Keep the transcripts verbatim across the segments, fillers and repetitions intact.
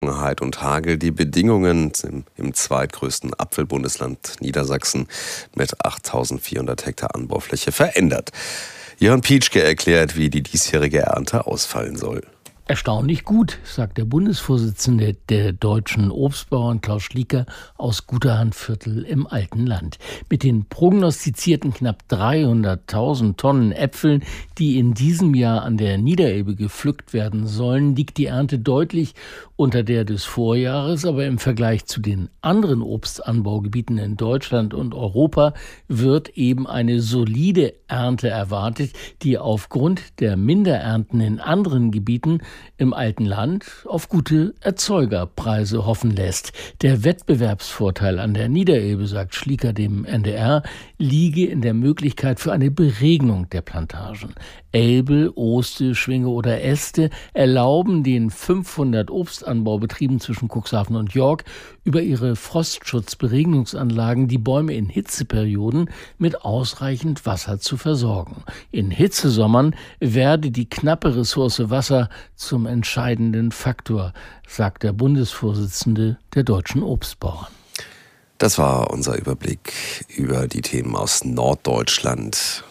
und Hagel die Bedingungen im, im zweitgrößten Apfelbundesland Niedersachsen mit achttausendvierhundert Hektar Anbaufläche verändert. Jörn Pietschke erklärt, wie die diesjährige Ernte ausfallen soll. Erstaunlich gut, sagt der Bundesvorsitzende der deutschen Obstbauern Klaus Schlieker aus Guterhandviertel im alten Land. Mit den prognostizierten knapp dreihunderttausend Tonnen Äpfeln, die in diesem Jahr an der Niederelbe gepflückt werden sollen, liegt die Ernte deutlich unter der des Vorjahres, aber im Vergleich zu den anderen Obstanbaugebieten in Deutschland und Europa wird eben eine solide Ernte erwartet, die aufgrund der Minderernten in anderen Gebieten im alten Land auf gute Erzeugerpreise hoffen lässt. Der Wettbewerbsvorteil an der Niederelbe, sagt Schlieker dem N D R, liege in der Möglichkeit für eine Beregnung der Plantagen. Elbe, Oste, Schwinge oder Äste erlauben den fünfhundert Obstanbaubetrieben zwischen Cuxhaven und York über ihre Frostschutzberegnungsanlagen die Bäume in Hitzeperioden mit ausreichend Wasser zu versorgen. In Hitzesommern werde die knappe Ressource Wasser zum entscheidenden Faktor, sagt der Bundesvorsitzende der deutschen Obstbauern. Das war unser Überblick über die Themen aus Norddeutschland.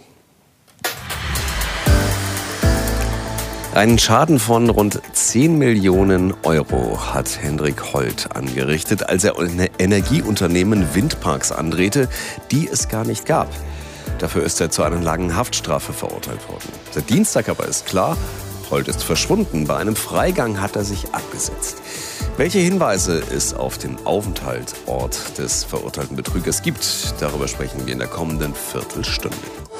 Einen Schaden von rund zehn Millionen Euro hat Hendrik Holt angerichtet, als er Energieunternehmen Windparks andrehte, die es gar nicht gab. Dafür ist er zu einer langen Haftstrafe verurteilt worden. Seit Dienstag aber ist klar, Holt ist verschwunden. Bei einem Freigang hat er sich abgesetzt. Welche Hinweise es auf den Aufenthaltsort des verurteilten Betrügers gibt, darüber sprechen wir in der kommenden Viertelstunde.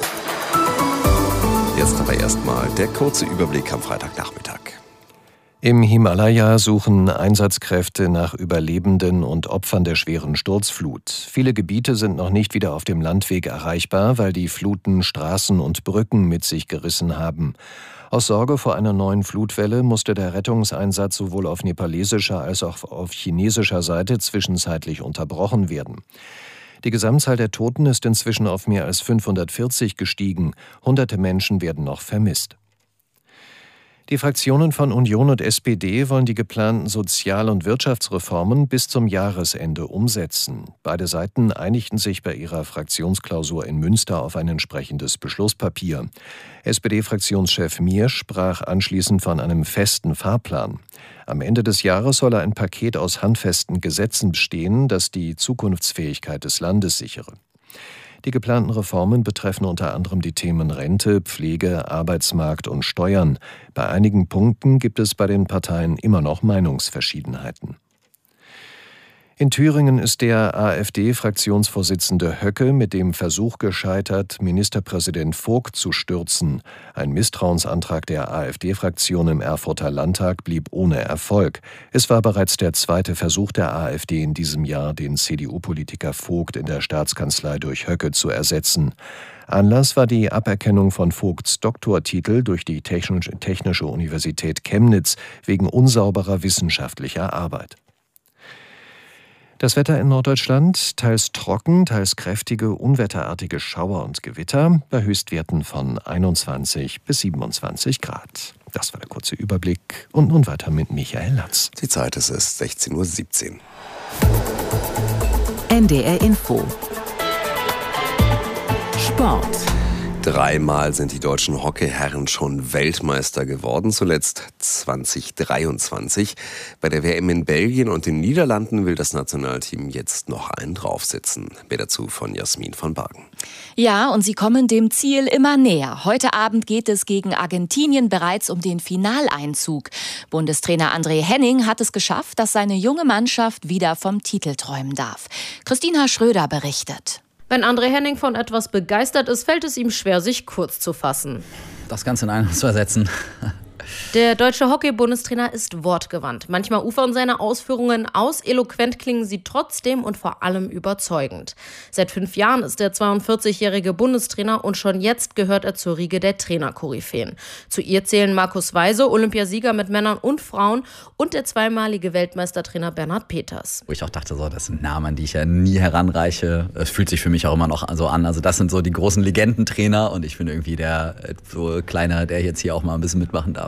Jetzt aber erstmal der kurze Überblick am Freitagnachmittag. Im Himalaya suchen Einsatzkräfte nach Überlebenden und Opfern der schweren Sturzflut. Viele Gebiete sind noch nicht wieder auf dem Landweg erreichbar, weil die Fluten Straßen und Brücken mit sich gerissen haben. Aus Sorge vor einer neuen Flutwelle musste der Rettungseinsatz sowohl auf nepalesischer als auch auf chinesischer Seite zwischenzeitlich unterbrochen werden. Die Gesamtzahl der Toten ist inzwischen auf mehr als fünfhundertvierzig gestiegen. Hunderte Menschen werden noch vermisst. Die Fraktionen von Union und S P D wollen die geplanten Sozial- und Wirtschaftsreformen bis zum Jahresende umsetzen. Beide Seiten einigten sich bei ihrer Fraktionsklausur in Münster auf ein entsprechendes Beschlusspapier. S P D-Fraktionschef Miersch sprach anschließend von einem festen Fahrplan. Am Ende des Jahres soll ein Paket aus handfesten Gesetzen bestehen, das die Zukunftsfähigkeit des Landes sichere. Die geplanten Reformen betreffen unter anderem die Themen Rente, Pflege, Arbeitsmarkt und Steuern. Bei einigen Punkten gibt es bei den Parteien immer noch Meinungsverschiedenheiten. In Thüringen ist der AfD-Fraktionsvorsitzende Höcke mit dem Versuch gescheitert, Ministerpräsident Vogt zu stürzen. Ein Misstrauensantrag der AfD-Fraktion im Erfurter Landtag blieb ohne Erfolg. Es war bereits der zweite Versuch der AfD in diesem Jahr, den C D U-Politiker Vogt in der Staatskanzlei durch Höcke zu ersetzen. Anlass war die Aberkennung von Vogts Doktortitel durch die Technische Universität Chemnitz wegen unsauberer wissenschaftlicher Arbeit. Das Wetter in Norddeutschland, teils trocken, teils kräftige, unwetterartige Schauer und Gewitter, bei Höchstwerten von einundzwanzig bis siebenundzwanzig Grad. Das war der kurze Überblick und nun weiter mit Michael Latz. Die Zeit ist es sechzehn Uhr siebzehn. N D R Info. Sport. Dreimal sind die deutschen Hockeyherren schon Weltmeister geworden, zuletzt zwanzig dreiundzwanzig. Bei der W M in Belgien und den Niederlanden will das Nationalteam jetzt noch einen draufsetzen. Mehr dazu von Jasmin von Bargen. Ja, und sie kommen dem Ziel immer näher. Heute Abend geht es gegen Argentinien bereits um den Finaleinzug. Bundestrainer André Henning hat es geschafft, dass seine junge Mannschaft wieder vom Titel träumen darf. Christina Schröder berichtet. Wenn André Henning von etwas begeistert ist, fällt es ihm schwer, sich kurz zu fassen. Das Ganze in einen zu ersetzen. Der deutsche Hockey-Bundestrainer ist wortgewandt. Manchmal ufern seine Ausführungen aus, eloquent klingen sie trotzdem und vor allem überzeugend. Seit fünf Jahren ist der zweiundvierzigjährige Bundestrainer und schon jetzt gehört er zur Riege der Trainer-Koryphäen. Zu ihr zählen Markus Weise, Olympiasieger mit Männern und Frauen, und der zweimalige Weltmeistertrainer Bernhard Peters. Wo ich auch dachte, so, das sind Namen, an die ich ja nie heranreiche. Es fühlt sich für mich auch immer noch so an. Also das sind so die großen Legendentrainer und ich bin irgendwie der so Kleine, der jetzt hier auch mal ein bisschen mitmachen darf.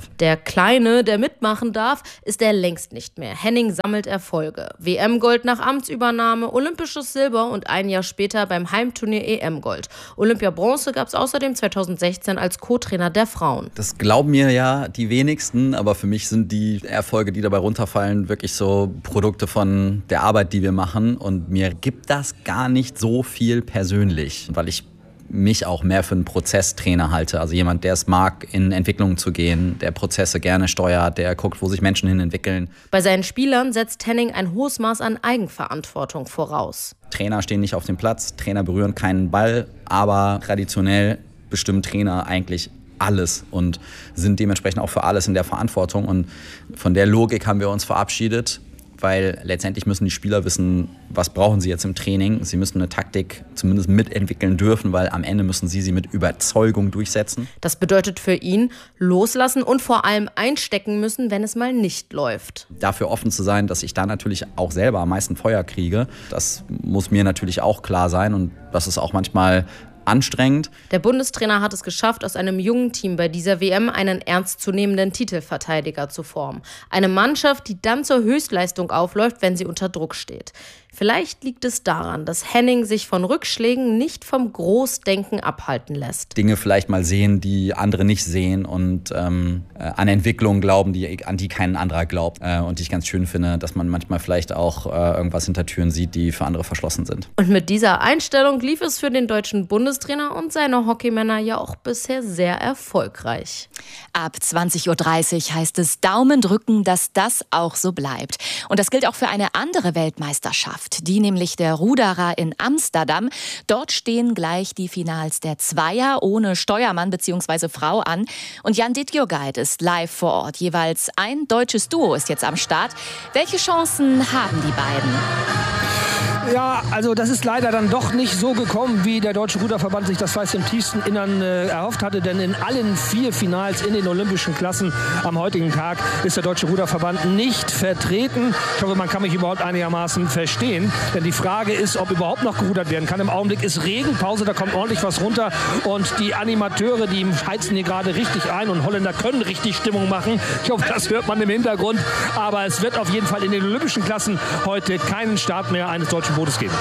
darf. Der Kleine, der mitmachen darf, ist er längst nicht mehr. Henning sammelt Erfolge. W M-Gold nach Amtsübernahme, olympisches Silber und ein Jahr später beim Heimturnier E M-Gold. Olympia-Bronze gab es außerdem zweitausendsechzehn als Co-Trainer der Frauen. Das glauben mir ja die wenigsten, aber für mich sind die Erfolge, die dabei runterfallen, wirklich so Produkte von der Arbeit, die wir machen. Und mir gibt das gar nicht so viel persönlich, weil ich mich auch mehr für einen Prozesstrainer halte. Also jemand, der es mag, in Entwicklungen zu gehen, der Prozesse gerne steuert, der guckt, wo sich Menschen hin entwickeln. Bei seinen Spielern setzt Henning ein hohes Maß an Eigenverantwortung voraus. Trainer stehen nicht auf dem Platz, Trainer berühren keinen Ball, aber traditionell bestimmen Trainer eigentlich alles und sind dementsprechend auch für alles in der Verantwortung. Und von der Logik haben wir uns verabschiedet, weil letztendlich müssen die Spieler wissen, was brauchen sie jetzt im Training. Sie müssen eine Taktik zumindest mitentwickeln dürfen, weil am Ende müssen sie sie mit Überzeugung durchsetzen. Das bedeutet für ihn, loslassen und vor allem einstecken müssen, wenn es mal nicht läuft. Dafür offen zu sein, dass ich da natürlich auch selber am meisten Feuer kriege, das muss mir natürlich auch klar sein und das ist auch manchmal anstrengend. Der Bundestrainer hat es geschafft, aus einem jungen Team bei dieser W M einen ernstzunehmenden Titelverteidiger zu formen. Eine Mannschaft, die dann zur Höchstleistung aufläuft, wenn sie unter Druck steht. Vielleicht liegt es daran, dass Henning sich von Rückschlägen nicht vom Großdenken abhalten lässt. Dinge vielleicht mal sehen, die andere nicht sehen und ähm, an Entwicklungen glauben, die, an die kein anderer glaubt. Äh, und die ich ganz schön finde, dass man manchmal vielleicht auch äh, irgendwas hinter Türen sieht, die für andere verschlossen sind. Und mit dieser Einstellung lief es für den deutschen Bundestrainer und seine Hockeymänner ja auch bisher sehr erfolgreich. Ab zwanzig Uhr dreißig heißt es Daumen drücken, dass das auch so bleibt. Und das gilt auch für eine andere Weltmeisterschaft. Die nämlich der Ruderer in Amsterdam. Dort stehen gleich die Finals der Zweier ohne Steuermann bzw. Frau an. Und Jan Dittjurgeit ist live vor Ort. Jeweils ein deutsches Duo ist jetzt am Start. Welche Chancen haben die beiden? Ja, also das ist leider dann doch nicht so gekommen, wie der Deutsche Ruderverband sich das weiß im tiefsten Innern äh, erhofft hatte. Denn in allen vier Finals in den olympischen Klassen am heutigen Tag ist der Deutsche Ruderverband nicht vertreten. Ich hoffe, man kann mich überhaupt einigermaßen verstehen. Denn die Frage ist, ob überhaupt noch gerudert werden kann. Im Augenblick ist Regenpause, da kommt ordentlich was runter. Und die Animateure, die heizen hier gerade richtig ein. Und Holländer können richtig Stimmung machen. Ich hoffe, das hört man im Hintergrund. Aber es wird auf jeden Fall in den olympischen Klassen heute keinen Start mehr eines deutschen Bootes geben.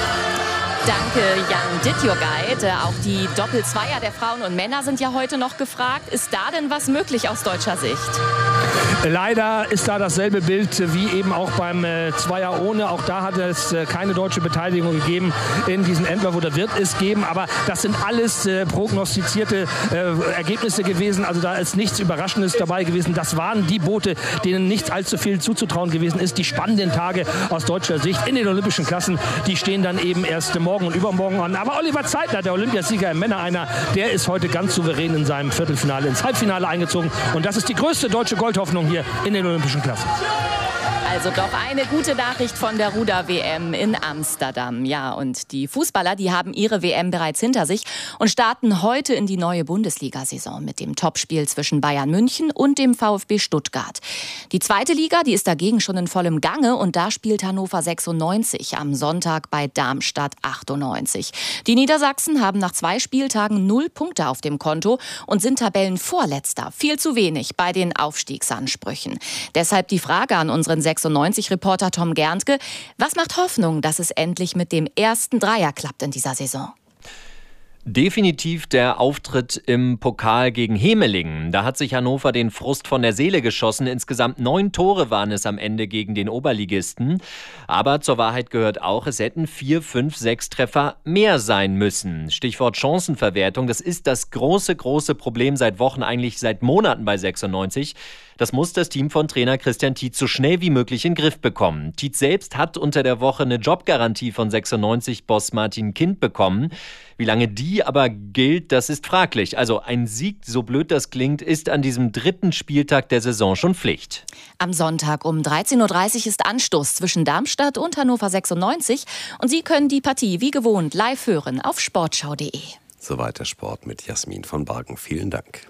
Danke, Jan Dittjurgeit. Auch die Doppelzweier der Frauen und Männer sind ja heute noch gefragt. Ist da denn was möglich aus deutscher Sicht? Leider ist da dasselbe Bild wie eben auch beim äh, Zweier ohne. Auch da hat es äh, keine deutsche Beteiligung gegeben in diesem Endlauf oder wird es geben. Aber das sind alles äh, prognostizierte äh, Ergebnisse gewesen. Also da ist nichts Überraschendes dabei gewesen. Das waren die Boote, denen nicht allzu viel zuzutrauen gewesen ist. Die spannenden Tage aus deutscher Sicht in den olympischen Klassen, die stehen dann eben erst morgen und übermorgen an. Aber Oliver Zeitler, der Olympiasieger im Männer-Einer, der ist heute ganz souverän in seinem Viertelfinale ins Halbfinale eingezogen. Und das ist die größte deutsche Goldhoffnung hier in den olympischen Klassen. Also doch eine gute Nachricht von der Ruder-W M in Amsterdam. Ja, und die Fußballer, die haben ihre W M bereits hinter sich und starten heute in die neue Bundesliga-Saison mit dem Topspiel zwischen Bayern München und dem VfB Stuttgart. Die zweite Liga, die ist dagegen schon in vollem Gange und da spielt Hannover sechsundneunzig am Sonntag bei Darmstadt achtundneunzig. Die Niedersachsen haben nach zwei Spieltagen null Punkte auf dem Konto und sind Tabellenvorletzter. Viel zu wenig bei den Aufstiegsansprüchen. Deshalb die Frage an unseren sechsundneunzig-Reporter Tom Gerntke. Was macht Hoffnung, dass es endlich mit dem ersten Dreier klappt in dieser Saison? Definitiv der Auftritt im Pokal gegen Hemelingen. Da hat sich Hannover den Frust von der Seele geschossen. Insgesamt neun Tore waren es am Ende gegen den Oberligisten. Aber zur Wahrheit gehört auch, es hätten vier, fünf, sechs Treffer mehr sein müssen. Stichwort Chancenverwertung. Das ist das große, große Problem seit Wochen, eigentlich seit Monaten bei sechsundneunzig. Das muss das Team von Trainer Christian Tietz so schnell wie möglich in den Griff bekommen. Tietz selbst hat unter der Woche eine Jobgarantie von sechsundneunzig-Boss Martin Kind bekommen. Wie lange die aber gilt, das ist fraglich. Also ein Sieg, so blöd das klingt, ist an diesem dritten Spieltag der Saison schon Pflicht. Am Sonntag um dreizehn Uhr dreißig ist Anstoß zwischen Darmstadt und Hannover sechsundneunzig. Und Sie können die Partie wie gewohnt live hören auf sportschau punkt de. Soweit der Sport mit Jasmin von Bargen. Vielen Dank.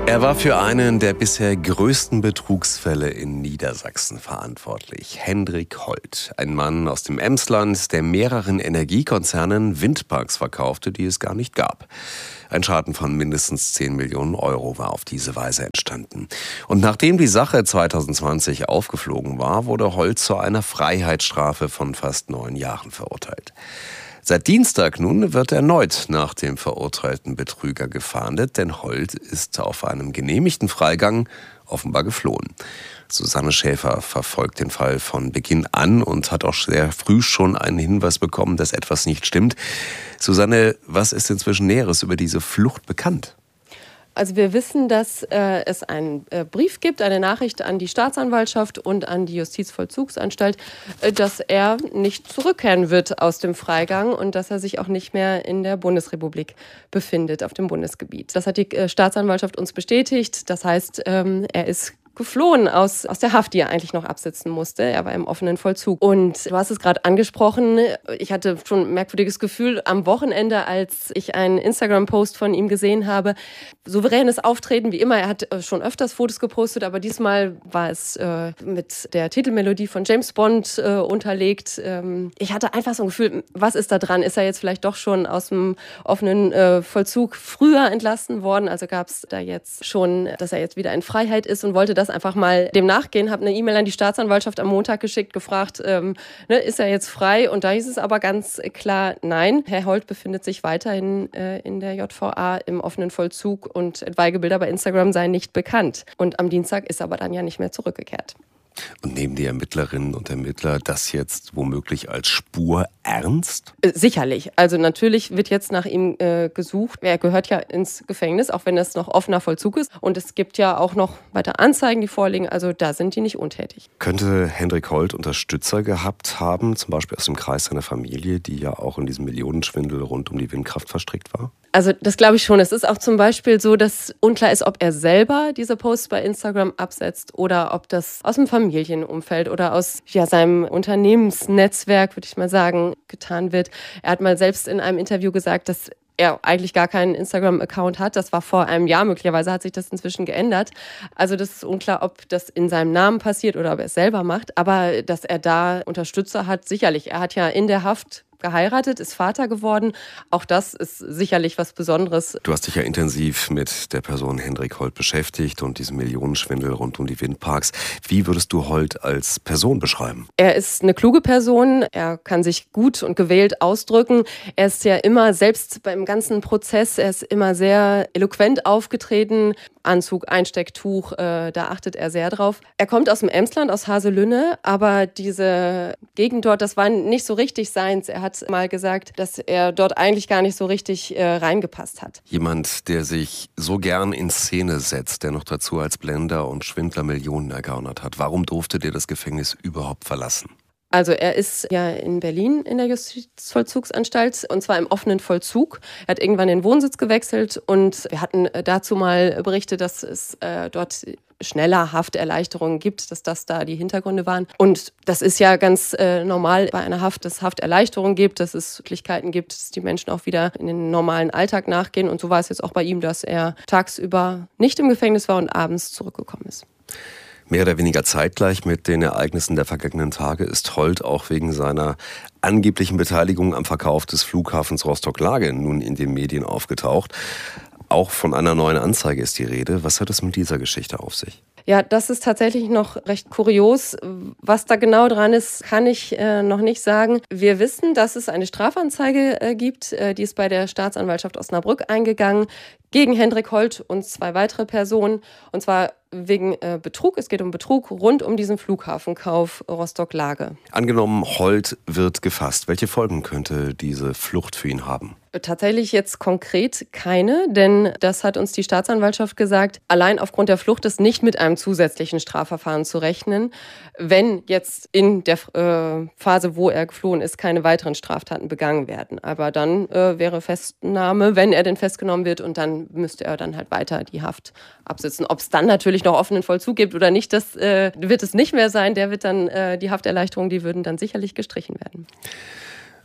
Er war für einen der bisher größten Betrugsfälle in Niedersachsen verantwortlich. Hendrik Holt, ein Mann aus dem Emsland, der mehreren Energiekonzernen Windparks verkaufte, die es gar nicht gab. Ein Schaden von mindestens zehn Millionen Euro war auf diese Weise entstanden. Und nachdem die Sache zwanzig zwanzig aufgeflogen war, wurde Holt zu einer Freiheitsstrafe von fast neun Jahren verurteilt. Seit Dienstag nun wird erneut nach dem verurteilten Betrüger gefahndet, denn Holt ist auf einem genehmigten Freigang offenbar geflohen. Susanne Schäfer verfolgt den Fall von Beginn an und hat auch sehr früh schon einen Hinweis bekommen, dass etwas nicht stimmt. Susanne, was ist inzwischen Näheres über diese Flucht bekannt? Also wir wissen, dass äh, es einen äh, Brief gibt, eine Nachricht an die Staatsanwaltschaft und an die Justizvollzugsanstalt, äh, dass er nicht zurückkehren wird aus dem Freigang und dass er sich auch nicht mehr in der Bundesrepublik befindet, auf dem Bundesgebiet. Das hat die äh, Staatsanwaltschaft uns bestätigt. Das heißt, ähm, er ist geflohen aus, aus der Haft, die er eigentlich noch absitzen musste. Er war im offenen Vollzug. Und du hast es gerade angesprochen, ich hatte schon ein merkwürdiges Gefühl am Wochenende, als ich einen Instagram-Post von ihm gesehen habe. Souveränes Auftreten, wie immer. Er hat schon öfters Fotos gepostet, aber diesmal war es äh, mit der Titelmelodie von James Bond äh, unterlegt. Ähm, ich hatte einfach so ein Gefühl, was ist da dran? Ist er jetzt vielleicht doch schon aus dem offenen äh, Vollzug früher entlassen worden? Also gab es da jetzt schon, dass er jetzt wieder in Freiheit ist und wollte das einfach mal dem nachgehen, habe eine E-Mail an die Staatsanwaltschaft am Montag geschickt, gefragt, ähm, ne, ist er jetzt frei? Und da hieß es aber ganz klar, nein, Herr Holt befindet sich weiterhin äh, in der J V A im offenen Vollzug und etwaige Bilder bei Instagram seien nicht bekannt. Und am Dienstag ist er aber dann ja nicht mehr zurückgekehrt. Und nehmen die Ermittlerinnen und Ermittler das jetzt womöglich als Spur ernst? Sicherlich. Also natürlich wird jetzt nach ihm äh, gesucht. Er gehört ja ins Gefängnis, auch wenn das noch offener Vollzug ist. Und es gibt ja auch noch weiter Anzeigen, die vorliegen. Also da sind die nicht untätig. Könnte Hendrik Holt Unterstützer gehabt haben, zum Beispiel aus dem Kreis seiner Familie, die ja auch in diesem Millionenschwindel rund um die Windkraft verstrickt war? Also das glaube ich schon. Es ist auch zum Beispiel so, dass unklar ist, ob er selber diese Posts bei Instagram absetzt oder ob das aus dem Familienumfeld oder aus ja, seinem Unternehmensnetzwerk, würde ich mal sagen, getan wird. Er hat mal selbst in einem Interview gesagt, dass er eigentlich gar keinen Instagram-Account hat. Das war vor einem Jahr. Möglicherweise hat sich das inzwischen geändert. Also das ist unklar, ob das in seinem Namen passiert oder ob er es selber macht. Aber dass er da Unterstützer hat, sicherlich. Er hat ja in der Haft geheiratet, ist Vater geworden. Auch das ist sicherlich was Besonderes. Du hast dich ja intensiv mit der Person Hendrik Holt beschäftigt und diesem Millionenschwindel rund um die Windparks. Wie würdest du Holt als Person beschreiben? Er ist eine kluge Person. Er kann sich gut und gewählt ausdrücken. Er ist ja immer, selbst beim ganzen Prozess, er ist immer sehr eloquent aufgetreten. Anzug, Einstecktuch, äh, da achtet er sehr drauf. Er kommt aus dem Emsland, aus Haselünne, aber diese Gegend dort, das war nicht so richtig seins. Er hat mal gesagt, dass er dort eigentlich gar nicht so richtig äh, reingepasst hat. Jemand, der sich so gern in Szene setzt, der noch dazu als Blender und Schwindler Millionen ergaunert hat. Warum durfte der das Gefängnis überhaupt verlassen? Also er ist ja in Berlin in der Justizvollzugsanstalt und zwar im offenen Vollzug. Er hat irgendwann den Wohnsitz gewechselt und wir hatten dazu mal berichtet, dass es äh, dort schneller Hafterleichterungen gibt, dass das da die Hintergründe waren. Und das ist ja ganz äh, normal bei einer Haft, dass es Hafterleichterungen gibt, dass es Möglichkeiten gibt, dass die Menschen auch wieder in den normalen Alltag nachgehen. Und so war es jetzt auch bei ihm, dass er tagsüber nicht im Gefängnis war und abends zurückgekommen ist. Mehr oder weniger zeitgleich mit den Ereignissen der vergangenen Tage ist Holt auch wegen seiner angeblichen Beteiligung am Verkauf des Flughafens Rostock-Lage nun in den Medien aufgetaucht. Auch von einer neuen Anzeige ist die Rede. Was hat es mit dieser Geschichte auf sich? Ja, das ist tatsächlich noch recht kurios. Was da genau dran ist, kann ich äh, noch nicht sagen. Wir wissen, dass es eine Strafanzeige äh, gibt. Äh, die ist bei der Staatsanwaltschaft Osnabrück eingegangen gegen Hendrik Holt und zwei weitere Personen. Und zwar wegen äh, Betrug. Es geht um Betrug rund um diesen Flughafenkauf Rostock-Lage. Angenommen, Holt wird gefasst. Welche Folgen könnte diese Flucht für ihn haben? Tatsächlich jetzt konkret keine, denn das hat uns die Staatsanwaltschaft gesagt, allein aufgrund der Flucht ist nicht mit einem zusätzlichen Strafverfahren zu rechnen, wenn jetzt in der äh, Phase, wo er geflohen ist, keine weiteren Straftaten begangen werden. Aber dann äh, wäre Festnahme, wenn er denn festgenommen wird, und dann müsste er dann halt weiter die Haft absitzen. Ob es dann natürlich noch offenen Vollzug gibt oder nicht, das äh, wird es nicht mehr sein. Der wird dann, äh, die Hafterleichterungen, die würden dann sicherlich gestrichen werden.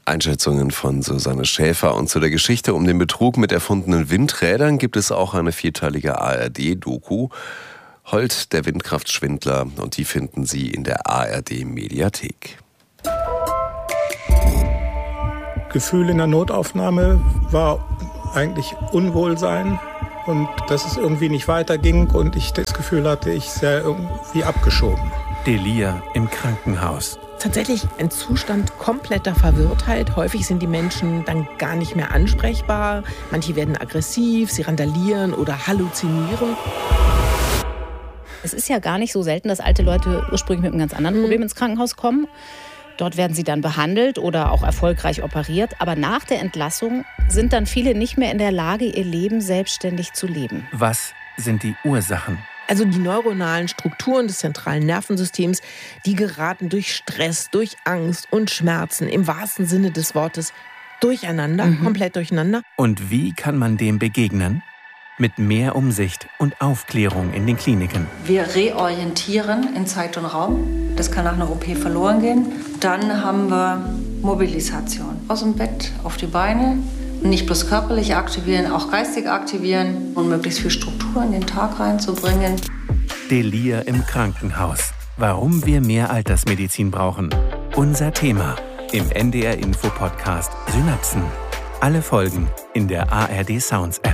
Einschätzungen von Susanne Schäfer. Und zu der Geschichte um den Betrug mit erfundenen Windrädern gibt es auch eine vierteilige A R D-Doku. Holt, der Windkraftschwindler, und die finden Sie in der A R D-Mediathek. Gefühl in der Notaufnahme war eigentlich Unwohlsein und dass es irgendwie nicht weiterging und ich das Gefühl hatte, ich sei irgendwie abgeschoben. Delir im Krankenhaus. Tatsächlich ein Zustand kompletter Verwirrtheit. Häufig sind die Menschen dann gar nicht mehr ansprechbar. Manche werden aggressiv, sie randalieren oder halluzinieren. Es ist ja gar nicht so selten, dass alte Leute ursprünglich mit einem ganz anderen Problem ins Krankenhaus kommen. Dort werden sie dann behandelt oder auch erfolgreich operiert. Aber nach der Entlassung sind dann viele nicht mehr in der Lage, ihr Leben selbstständig zu leben. Was sind die Ursachen? Also die neuronalen Strukturen des zentralen Nervensystems, die geraten durch Stress, durch Angst und Schmerzen im wahrsten Sinne des Wortes durcheinander, mhm. komplett durcheinander. Und wie kann man dem begegnen? Mit mehr Umsicht und Aufklärung in den Kliniken. Wir reorientieren in Zeit und Raum. Das kann nach einer O P verloren gehen. Dann haben wir Mobilisation. Aus dem Bett auf die Beine. Nicht bloß körperlich aktivieren, auch geistig aktivieren und möglichst viel Struktur in den Tag reinzubringen. Delir im Krankenhaus. Warum wir mehr Altersmedizin brauchen. Unser Thema im N D R-Info-Podcast Synapsen. Alle Folgen in der A R D Sounds App.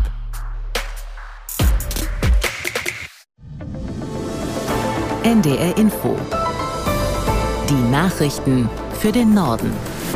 N D R Info. Die Nachrichten für den Norden.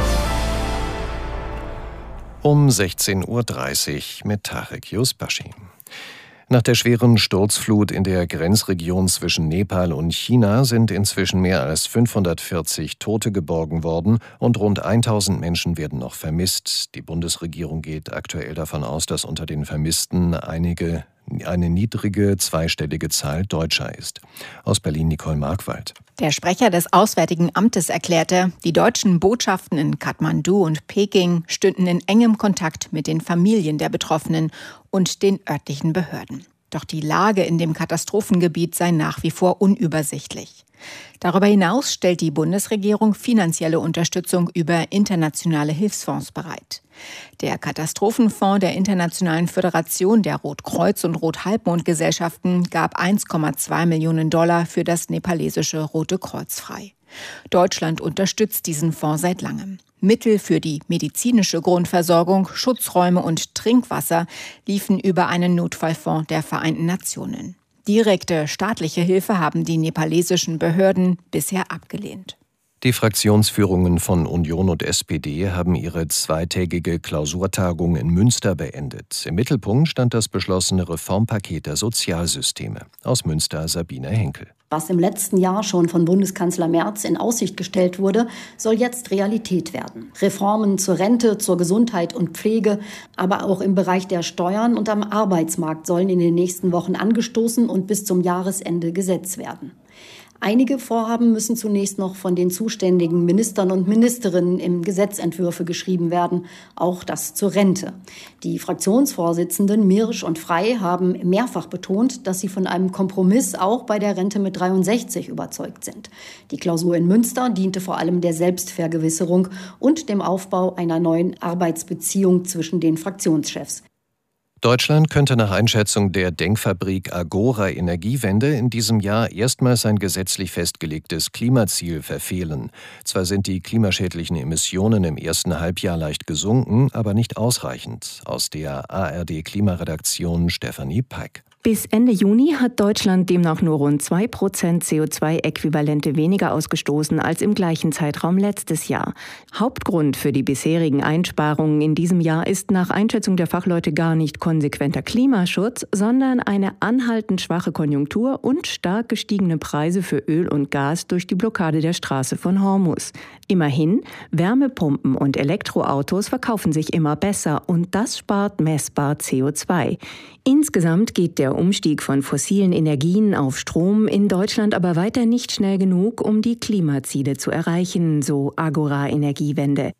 Um sechzehn Uhr dreißig mit Tarek Yusbashi. Nach der schweren Sturzflut in der Grenzregion zwischen Nepal und China sind inzwischen mehr als fünfhundertvierzig Tote geborgen worden und rund tausend Menschen werden noch vermisst. Die Bundesregierung geht aktuell davon aus, dass unter den Vermissten einige eine niedrige zweistellige Zahl Deutscher ist. Aus Berlin Nicole Markwald. Der Sprecher des Auswärtigen Amtes erklärte, die deutschen Botschaften in Kathmandu und Peking stünden in engem Kontakt mit den Familien der Betroffenen und den örtlichen Behörden. Doch die Lage in dem Katastrophengebiet sei nach wie vor unübersichtlich. Darüber hinaus stellt die Bundesregierung finanzielle Unterstützung über internationale Hilfsfonds bereit. Der Katastrophenfonds der Internationalen Föderation der Rotkreuz- und Rothalbmond-Gesellschaften gab eins Komma zwei Millionen Dollar für das nepalesische Rote Kreuz frei. Deutschland unterstützt diesen Fonds seit langem. Mittel für die medizinische Grundversorgung, Schutzräume und Trinkwasser liefen über einen Notfallfonds der Vereinten Nationen. Direkte staatliche Hilfe haben die nepalesischen Behörden bisher abgelehnt. Die Fraktionsführungen von Union und S P D haben ihre zweitägige Klausurtagung in Münster beendet. Im Mittelpunkt stand das beschlossene Reformpaket der Sozialsysteme. Aus Münster Sabine Henkel. Was im letzten Jahr schon von Bundeskanzler Merz in Aussicht gestellt wurde, soll jetzt Realität werden. Reformen zur Rente, zur Gesundheit und Pflege, aber auch im Bereich der Steuern und am Arbeitsmarkt sollen in den nächsten Wochen angestoßen und bis zum Jahresende Gesetz werden. Einige Vorhaben müssen zunächst noch von den zuständigen Ministern und Ministerinnen in Gesetzentwürfe geschrieben werden, auch das zur Rente. Die Fraktionsvorsitzenden Mirsch und Frey haben mehrfach betont, dass sie von einem Kompromiss auch bei der Rente mit dreiundsechzig überzeugt sind. Die Klausur in Münster diente vor allem der Selbstvergewisserung und dem Aufbau einer neuen Arbeitsbeziehung zwischen den Fraktionschefs. Deutschland könnte nach Einschätzung der Denkfabrik Agora Energiewende in diesem Jahr erstmals ein gesetzlich festgelegtes Klimaziel verfehlen. Zwar sind die klimaschädlichen Emissionen im ersten Halbjahr leicht gesunken, aber nicht ausreichend. Aus der A R D-Klimaredaktion Stefanie Peik. Bis Ende Juni hat Deutschland demnach nur rund zwei Prozent C O zwei Äquivalente weniger ausgestoßen als im gleichen Zeitraum letztes Jahr. Hauptgrund für die bisherigen Einsparungen in diesem Jahr ist nach Einschätzung der Fachleute gar nicht konsequenter Klimaschutz, sondern eine anhaltend schwache Konjunktur und stark gestiegene Preise für Öl und Gas durch die Blockade der Straße von Hormuz. Immerhin, Wärmepumpen und Elektroautos verkaufen sich immer besser und das spart messbar C O zwei. Insgesamt geht der Umstieg von fossilen Energien auf Strom in Deutschland aber weiter nicht schnell genug, um die Klimaziele zu erreichen, so Agora Energiewende.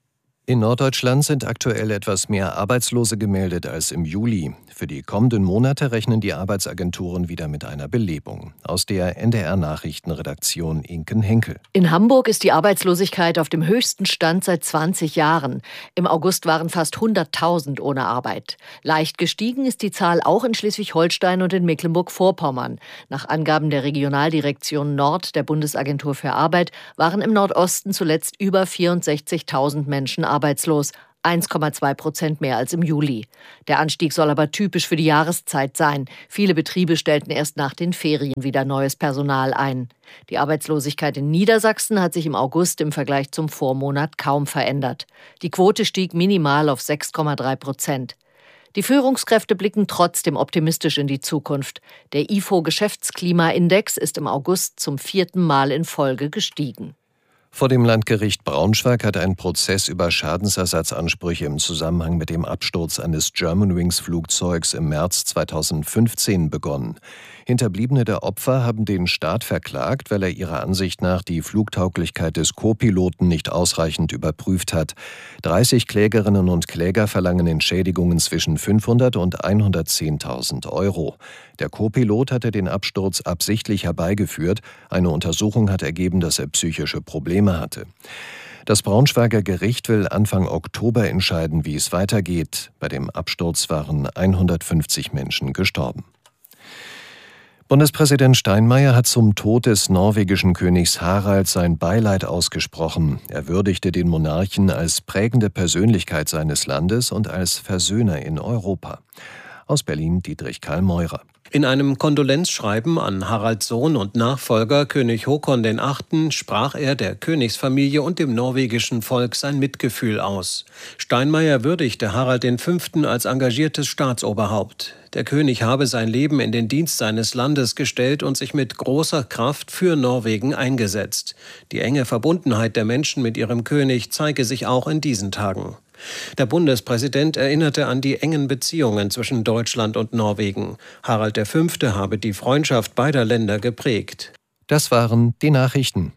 In Norddeutschland sind aktuell etwas mehr Arbeitslose gemeldet als im Juli. Für die kommenden Monate rechnen die Arbeitsagenturen wieder mit einer Belebung. Aus der N D R-Nachrichtenredaktion Inken Henkel. In Hamburg ist die Arbeitslosigkeit auf dem höchsten Stand seit zwanzig Jahren. Im August waren fast hunderttausend ohne Arbeit. Leicht gestiegen ist die Zahl auch in Schleswig-Holstein und in Mecklenburg-Vorpommern. Nach Angaben der Regionaldirektion Nord der Bundesagentur für Arbeit waren im Nordosten zuletzt über vierundsechzigtausend Menschen arbeitslos. arbeitslos, eins Komma zwei Prozent mehr als im Juli. Der Anstieg soll aber typisch für die Jahreszeit sein. Viele Betriebe stellten erst nach den Ferien wieder neues Personal ein. Die Arbeitslosigkeit in Niedersachsen hat sich im August im Vergleich zum Vormonat kaum verändert. Die Quote stieg minimal auf sechs Komma drei Prozent. Die Führungskräfte blicken trotzdem optimistisch in die Zukunft. Der I F O-Geschäftsklimaindex ist im August zum vierten Mal in Folge gestiegen. Vor dem Landgericht Braunschweig hat ein Prozess über Schadensersatzansprüche im Zusammenhang mit dem Absturz eines Germanwings-Flugzeugs im März zweitausendfünfzehn begonnen. Hinterbliebene der Opfer haben den Staat verklagt, weil er ihrer Ansicht nach die Flugtauglichkeit des Co-Piloten nicht ausreichend überprüft hat. dreißig Klägerinnen und Kläger verlangen Entschädigungen zwischen fünfhundert und hundertzehntausend Euro. Der Co-Pilot hatte den Absturz absichtlich herbeigeführt. Eine Untersuchung hat ergeben, dass er psychische Probleme hatte. Das Braunschweiger Gericht will Anfang Oktober entscheiden, wie es weitergeht. Bei dem Absturz waren hundertfünfzig Menschen gestorben. Bundespräsident Steinmeier hat zum Tod des norwegischen Königs Harald sein Beileid ausgesprochen. Er würdigte den Monarchen als prägende Persönlichkeit seines Landes und als Versöhner in Europa. Aus Berlin Dietrich Karl Meurer. In einem Kondolenzschreiben an Haralds Sohn und Nachfolger König Håkon der Achte sprach er der Königsfamilie und dem norwegischen Volk sein Mitgefühl aus. Steinmeier würdigte Harald der Fünfte als engagiertes Staatsoberhaupt. Der König habe sein Leben in den Dienst seines Landes gestellt und sich mit großer Kraft für Norwegen eingesetzt. Die enge Verbundenheit der Menschen mit ihrem König zeige sich auch in diesen Tagen. Der Bundespräsident erinnerte an die engen Beziehungen zwischen Deutschland und Norwegen. Harald der Fünfte habe die Freundschaft beider Länder geprägt. Das waren die Nachrichten.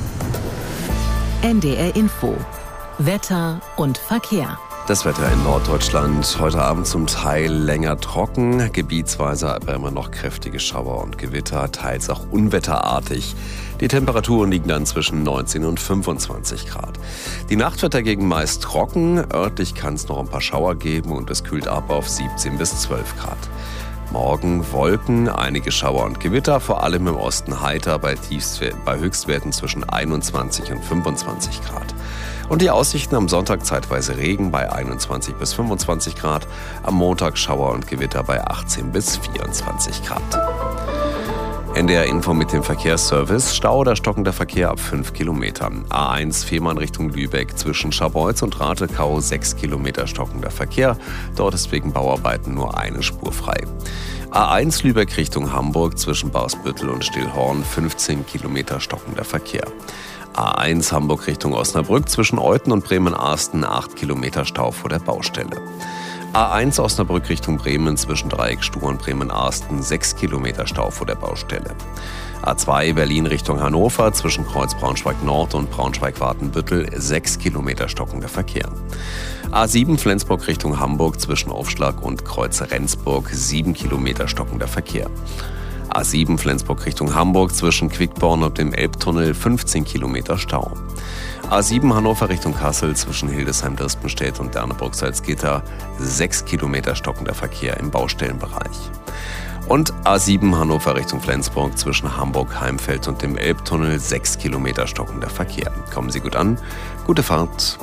N D R Info. Wetter und Verkehr. Das Wetter in Norddeutschland heute Abend zum Teil länger trocken, gebietsweise aber immer noch kräftige Schauer und Gewitter, teils auch unwetterartig. Die Temperaturen liegen dann zwischen neunzehn und fünfundzwanzig Grad. Die Nacht wird dagegen meist trocken, örtlich kann es noch ein paar Schauer geben und es kühlt ab auf siebzehn bis zwölf Grad. Morgen Wolken, einige Schauer und Gewitter, vor allem im Osten heiter bei, Tiefstwerten, bei Höchstwerten zwischen einundzwanzig und fünfundzwanzig Grad. Und die Aussichten am Sonntag zeitweise Regen bei einundzwanzig bis fünfundzwanzig Grad, am Montag Schauer und Gewitter bei achtzehn bis vierundzwanzig Grad. N D R Info mit dem Verkehrsservice. Stau oder stockender Verkehr ab fünf Kilometern. A eins Fehmarn Richtung Lübeck zwischen Scharbeutz und Ratekau sechs Kilometer stockender Verkehr. Dort ist wegen Bauarbeiten nur eine Spur frei. A eins Lübeck Richtung Hamburg zwischen Bausbüttel und Stillhorn fünfzehn Kilometer stockender Verkehr. A eins Hamburg Richtung Osnabrück zwischen Euthen und Bremen-Arsten acht Kilometer Stau vor der Baustelle. A eins Osnabrück Richtung Bremen zwischen Dreieckstuhl und Bremen-Arsten sechs Kilometer Stau vor der Baustelle. A zwei Berlin Richtung Hannover zwischen Kreuz Braunschweig-Nord und Braunschweig-Watenbüttel sechs Kilometer stockender Verkehr. A sieben Flensburg Richtung Hamburg zwischen Aufschlag und Kreuz Rendsburg sieben Kilometer stockender Verkehr. A sieben Flensburg Richtung Hamburg zwischen Quickborn und dem Elbtunnel fünfzehn Kilometer Stau. A sieben Hannover Richtung Kassel zwischen Hildesheim-Dirstenstedt und Derneburg-Salzgitter sechs Kilometer stockender Verkehr im Baustellenbereich. Und A sieben Hannover Richtung Flensburg zwischen Hamburg-Heimfeld und dem Elbtunnel sechs Kilometer stockender Verkehr. Kommen Sie gut an. Gute Fahrt.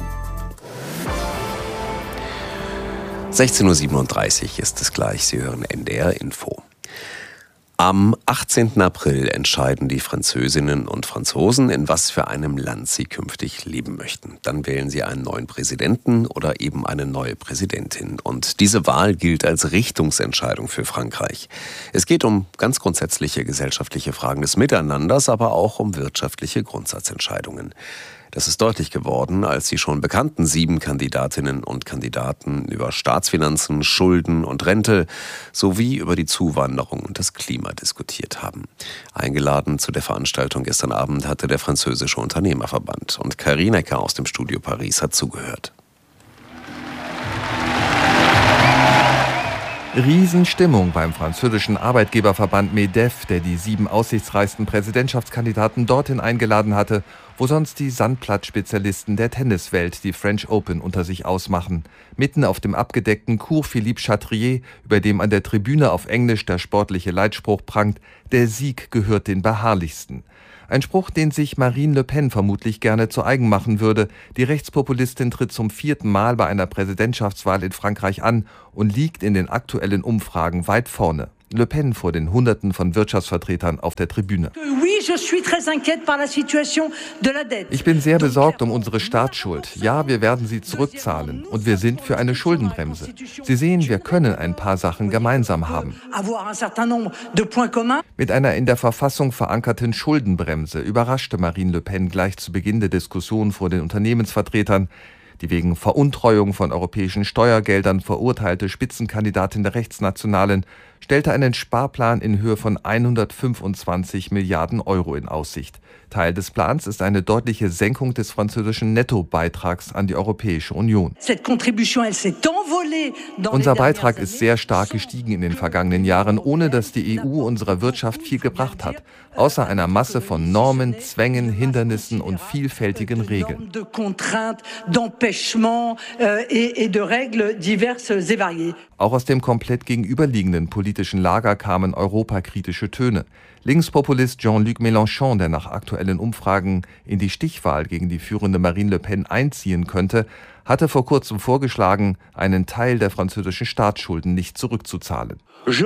sechzehn Uhr siebenunddreißig ist es gleich. Sie hören N D R Info. Am achtzehnten April entscheiden die Französinnen und Franzosen, in was für einem Land sie künftig leben möchten. Dann wählen sie einen neuen Präsidenten oder eben eine neue Präsidentin. Und diese Wahl gilt als Richtungsentscheidung für Frankreich. Es geht um ganz grundsätzliche gesellschaftliche Fragen des Miteinanders, aber auch um wirtschaftliche Grundsatzentscheidungen. Das ist deutlich geworden, als die schon bekannten sieben Kandidatinnen und Kandidaten über Staatsfinanzen, Schulden und Rente sowie über die Zuwanderung und das Klima diskutiert haben. Eingeladen zu der Veranstaltung gestern Abend hatte der französische Unternehmerverband. Und Karin Ecker aus dem Studio Paris hat zugehört. Riesenstimmung beim französischen Arbeitgeberverband MEDEF, der die sieben aussichtsreichsten Präsidentschaftskandidaten dorthin eingeladen hatte, wo sonst die Sandplatzspezialisten der Tenniswelt die French Open unter sich ausmachen. Mitten auf dem abgedeckten Cours Philippe Chatrier, über dem an der Tribüne auf Englisch der sportliche Leitspruch prangt: Der Sieg gehört den Beharrlichsten. Ein Spruch, den sich Marine Le Pen vermutlich gerne zu eigen machen würde. Die Rechtspopulistin tritt zum vierten Mal bei einer Präsidentschaftswahl in Frankreich an und liegt in den aktuellen Umfragen weit vorne. Le Pen vor den Hunderten von Wirtschaftsvertretern auf der Tribüne. Ich bin sehr besorgt um unsere Staatsschuld. Ja, wir werden sie zurückzahlen und wir sind für eine Schuldenbremse. Sie sehen, wir können ein paar Sachen gemeinsam haben. Mit einer in der Verfassung verankerten Schuldenbremse überraschte Marine Le Pen gleich zu Beginn der Diskussion vor den Unternehmensvertretern. Die wegen Veruntreuung von europäischen Steuergeldern verurteilte Spitzenkandidatin der Rechtsnationalen stellte einen Sparplan in Höhe von hundertfünfundzwanzig Milliarden Euro in Aussicht. Teil des Plans ist eine deutliche Senkung des französischen Nettobeitrags an die Europäische Union. Unser Beitrag ist sehr stark gestiegen in den vergangenen Jahren, ohne dass die E U unserer Wirtschaft viel gebracht hat, außer einer Masse von Normen, Zwängen, Hindernissen und vielfältigen Regeln. Auch aus dem komplett gegenüberliegenden politischen Lager kamen europakritische Töne. Linkspopulist Jean-Luc Mélenchon, der nach aktuellen Umfragen in die Stichwahl gegen die führende Marine Le Pen einziehen könnte, hatte vor kurzem vorgeschlagen, einen Teil der französischen Staatsschulden nicht zurückzuzahlen. Ich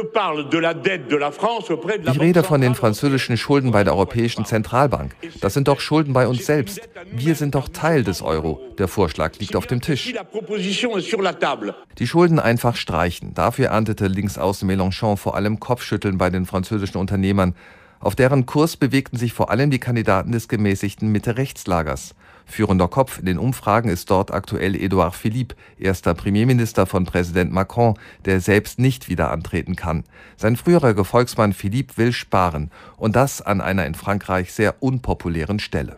rede von den französischen Schulden bei der Europäischen Zentralbank. Das sind doch Schulden bei uns selbst. Wir sind doch Teil des Euro. Der Vorschlag liegt auf dem Tisch. Die Schulden einfach streichen. Dafür erntete Linksaußen Mélenchon vor allem Kopfschütteln bei den französischen Unternehmern. Auf deren Kurs bewegten sich vor allem die Kandidaten des gemäßigten Mitte-Rechts-Lagers. Führender Kopf in den Umfragen ist dort aktuell Édouard Philippe, erster Premierminister von Präsident Macron, der selbst nicht wieder antreten kann. Sein früherer Gefolgsmann Philippe will sparen, und das an einer in Frankreich sehr unpopulären Stelle.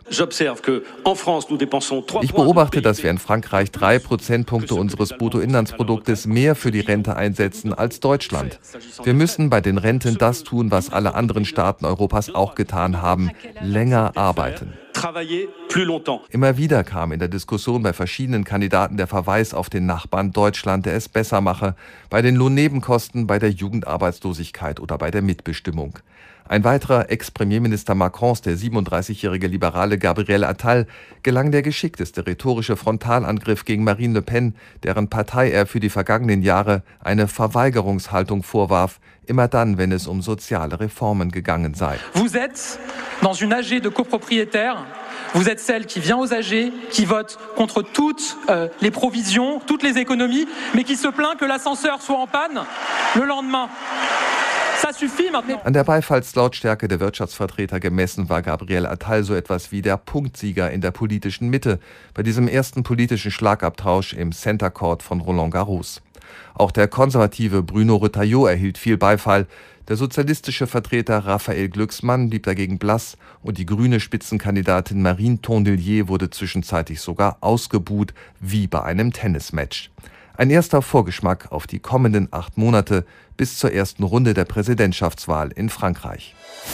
Ich beobachte, dass wir in Frankreich drei Prozentpunkte unseres Bruttoinlandsproduktes mehr für die Rente einsetzen als Deutschland. Wir müssen bei den Renten das tun, was alle anderen Staaten Europas auch getan haben: länger arbeiten. Immer wieder kam in der Diskussion bei verschiedenen Kandidaten der Verweis auf den Nachbarn Deutschland, der es besser mache, bei den Lohnnebenkosten, bei der Jugendarbeitslosigkeit oder bei der Mitbestimmung. Ein weiterer Ex-Premierminister Macrons, der siebenunddreißigjährige Liberale Gabriel Attal, gelang der geschickteste rhetorische Frontalangriff gegen Marine Le Pen, deren Partei er für die vergangenen Jahre eine Verweigerungshaltung vorwarf, immer dann, wenn es um soziale Reformen gegangen sei. Vous êtes dans une A G de copropriétaires. Vous êtes celle qui vient aux A G, qui vote contre toutes euh, les provisions, toutes les économies, mais qui se plaint que l'ascenseur soit en panne le lendemain. An der Beifallslautstärke der Wirtschaftsvertreter gemessen war Gabriel Attal so etwas wie der Punktsieger in der politischen Mitte bei diesem ersten politischen Schlagabtausch im Center Court von Roland Garros. Auch der konservative Bruno Retailleau erhielt viel Beifall. Der sozialistische Vertreter Raphael Glucksmann blieb dagegen blass und die grüne Spitzenkandidatin Marine Tondelier wurde zwischenzeitlich sogar ausgebuht, wie bei einem Tennismatch. Ein erster Vorgeschmack auf die kommenden acht Monate bis zur ersten Runde der Präsidentschaftswahl in Frankreich.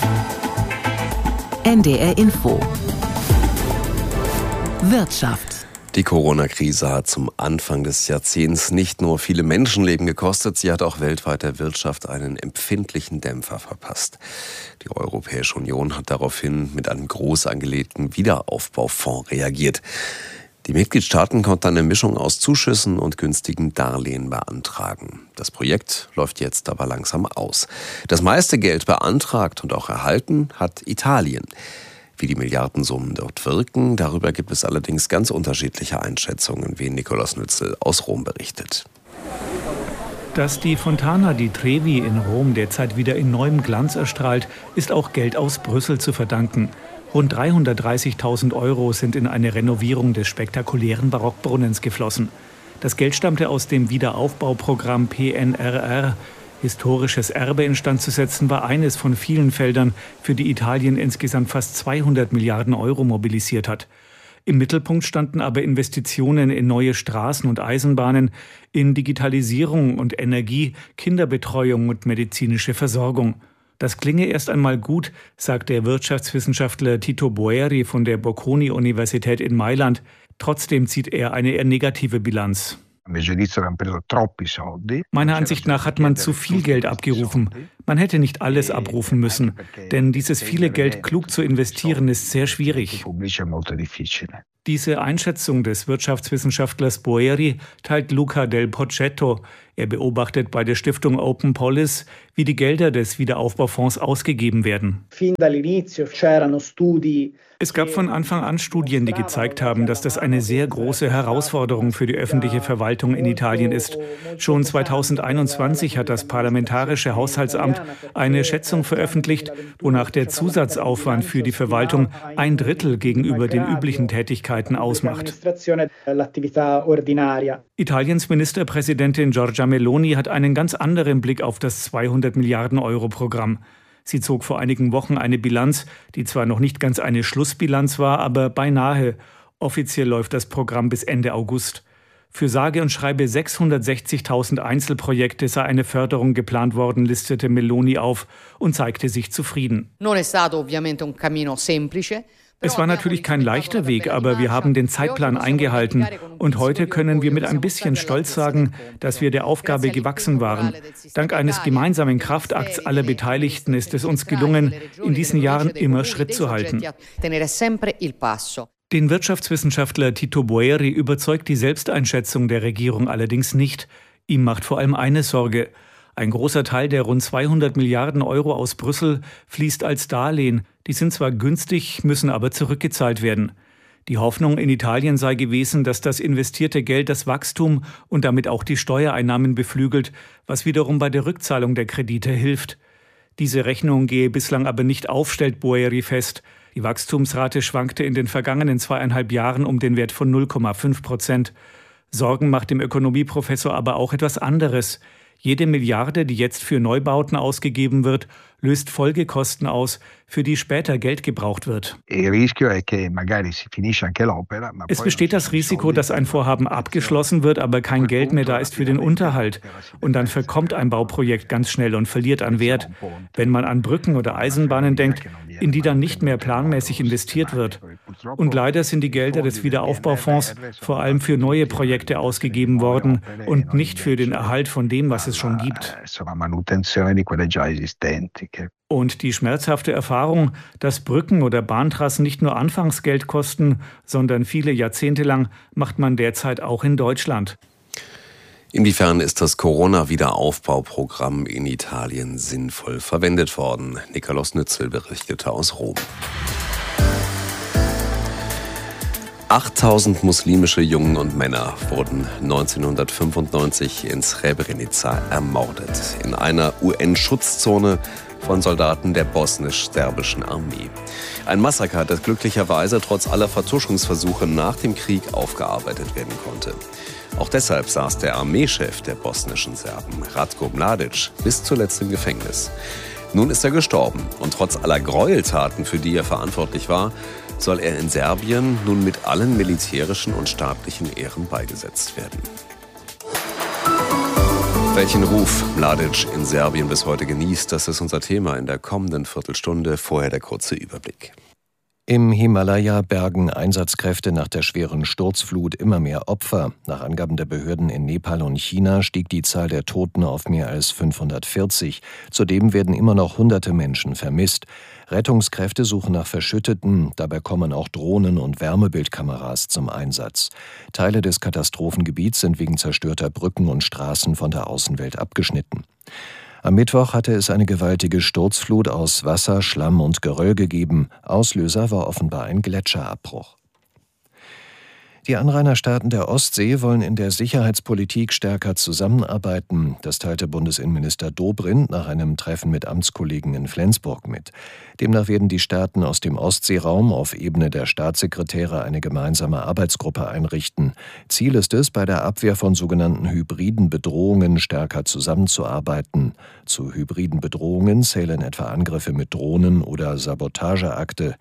N D R Info Wirtschaft. Die Corona-Krise hat zum Anfang des Jahrzehnts nicht nur viele Menschenleben gekostet, sie hat auch weltweit der Wirtschaft einen empfindlichen Dämpfer verpasst. Die Europäische Union hat daraufhin mit einem groß angelegten Wiederaufbaufonds reagiert. Die Mitgliedstaaten konnten eine Mischung aus Zuschüssen und günstigen Darlehen beantragen. Das Projekt läuft jetzt aber langsam aus. Das meiste Geld beantragt und auch erhalten hat Italien. Wie die Milliardensummen dort wirken, darüber gibt es allerdings ganz unterschiedliche Einschätzungen, wie Nikolaus Nützel aus Rom berichtet. Dass die Fontana di Trevi in Rom derzeit wieder in neuem Glanz erstrahlt, ist auch Geld aus Brüssel zu verdanken. Rund dreihundertdreißigtausend Euro sind in eine Renovierung des spektakulären Barockbrunnens geflossen. Das Geld stammte aus dem Wiederaufbauprogramm P N R R. Historisches Erbe instand zu setzen war eines von vielen Feldern, für die Italien insgesamt fast zweihundert Milliarden Euro mobilisiert hat. Im Mittelpunkt standen aber Investitionen in neue Straßen und Eisenbahnen, in Digitalisierung und Energie, Kinderbetreuung und medizinische Versorgung. Das klinge erst einmal gut, sagt der Wirtschaftswissenschaftler Tito Boeri von der Bocconi-Universität in Mailand. Trotzdem zieht er eine eher negative Bilanz. Meiner Ansicht nach hat man zu viel Geld abgerufen. Man hätte nicht alles abrufen müssen, denn dieses viele Geld klug zu investieren ist sehr schwierig. Diese Einschätzung des Wirtschaftswissenschaftlers Boeri teilt Luca Del Poccetto. Er beobachtet bei der Stiftung Open Polis, wie die Gelder des Wiederaufbaufonds ausgegeben werden. Es gab von Anfang an Studien, die gezeigt haben, dass das eine sehr große Herausforderung für die öffentliche Verwaltung in Italien ist. Schon zweitausendeinundzwanzig hat das Parlamentarische Haushaltsamt eine Schätzung veröffentlicht, wonach der Zusatzaufwand für die Verwaltung ein Drittel gegenüber den üblichen Tätigkeiten ausmacht. Italiens Ministerpräsidentin Giorgia Meloni hat einen ganz anderen Blick auf das zweihundert Milliarden Euro Programm. Sie zog vor einigen Wochen eine Bilanz, die zwar noch nicht ganz eine Schlussbilanz war, aber beinahe. Offiziell läuft das Programm bis Ende August. Für sage und schreibe sechshundertsechzigtausend Einzelprojekte sei eine Förderung geplant worden, listete Meloni auf und zeigte sich zufrieden. Es war natürlich kein leichter Weg, aber wir haben den Zeitplan eingehalten. Und heute können wir mit ein bisschen Stolz sagen, dass wir der Aufgabe gewachsen waren. Dank eines gemeinsamen Kraftakts aller Beteiligten ist es uns gelungen, in diesen Jahren immer Schritt zu halten. Den Wirtschaftswissenschaftler Tito Boeri überzeugt die Selbsteinschätzung der Regierung allerdings nicht. Ihm macht vor allem eine Sorge. Ein großer Teil der rund zweihundert Milliarden Euro aus Brüssel fließt als Darlehen. Die sind zwar günstig, müssen aber zurückgezahlt werden. Die Hoffnung in Italien sei gewesen, dass das investierte Geld das Wachstum und damit auch die Steuereinnahmen beflügelt, was wiederum bei der Rückzahlung der Kredite hilft. Diese Rechnung gehe bislang aber nicht auf, stellt Boeri fest. Die Wachstumsrate schwankte in den vergangenen zweieinhalb Jahren um den Wert von null Komma fünf Prozent. Sorgen macht dem Ökonomieprofessor aber auch etwas anderes. Jede Milliarde, die jetzt für Neubauten ausgegeben wird, löst Folgekosten aus, für die später Geld gebraucht wird. Es besteht das Risiko, dass ein Vorhaben abgeschlossen wird, aber kein Geld mehr da ist für den Unterhalt. Und dann verkommt ein Bauprojekt ganz schnell und verliert an Wert. Wenn man an Brücken oder Eisenbahnen denkt, in die dann nicht mehr planmäßig investiert wird. Und leider sind die Gelder des Wiederaufbaufonds vor allem für neue Projekte ausgegeben worden und nicht für den Erhalt von dem, was es schon gibt. Und die schmerzhafte Erfahrung, dass Brücken oder Bahntrassen nicht nur Anfangsgeld kosten, sondern viele Jahrzehnte lang, macht man derzeit auch in Deutschland. Inwiefern ist das Corona-Wiederaufbauprogramm in Italien sinnvoll verwendet worden? Nikolaus Nützel berichtete aus Rom. achttausend muslimische Jungen und Männer wurden neunzehnhundertfünfundneunzig in Srebrenica ermordet. In einer U N-Schutzzone von Soldaten der bosnisch-serbischen Armee. Ein Massaker, das glücklicherweise trotz aller Vertuschungsversuche nach dem Krieg aufgearbeitet werden konnte. Auch deshalb saß der Armeechef der bosnischen Serben, Ratko Mladic, bis zuletzt im Gefängnis. Nun ist er gestorben und trotz aller Gräueltaten, für die er verantwortlich war, soll er in Serbien nun mit allen militärischen und staatlichen Ehren beigesetzt werden. Welchen Ruf Mladic in Serbien bis heute genießt, das ist unser Thema in der kommenden Viertelstunde. Vorher der kurze Überblick. Im Himalaya bergen Einsatzkräfte nach der schweren Sturzflut immer mehr Opfer. Nach Angaben der Behörden in Nepal und China stieg die Zahl der Toten auf mehr als fünfhundertvierzig. Zudem werden immer noch hunderte Menschen vermisst. Rettungskräfte suchen nach Verschütteten, dabei kommen auch Drohnen und Wärmebildkameras zum Einsatz. Teile des Katastrophengebiets sind wegen zerstörter Brücken und Straßen von der Außenwelt abgeschnitten. Am Mittwoch hatte es eine gewaltige Sturzflut aus Wasser, Schlamm und Geröll gegeben. Auslöser war offenbar ein Gletscherabbruch. Die Anrainerstaaten der Ostsee wollen in der Sicherheitspolitik stärker zusammenarbeiten. Das teilte Bundesinnenminister Dobrindt nach einem Treffen mit Amtskollegen in Flensburg mit. Demnach werden die Staaten aus dem Ostseeraum auf Ebene der Staatssekretäre eine gemeinsame Arbeitsgruppe einrichten. Ziel ist es, bei der Abwehr von sogenannten hybriden Bedrohungen stärker zusammenzuarbeiten. Zu hybriden Bedrohungen zählen etwa Angriffe mit Drohnen oder Sabotageakte.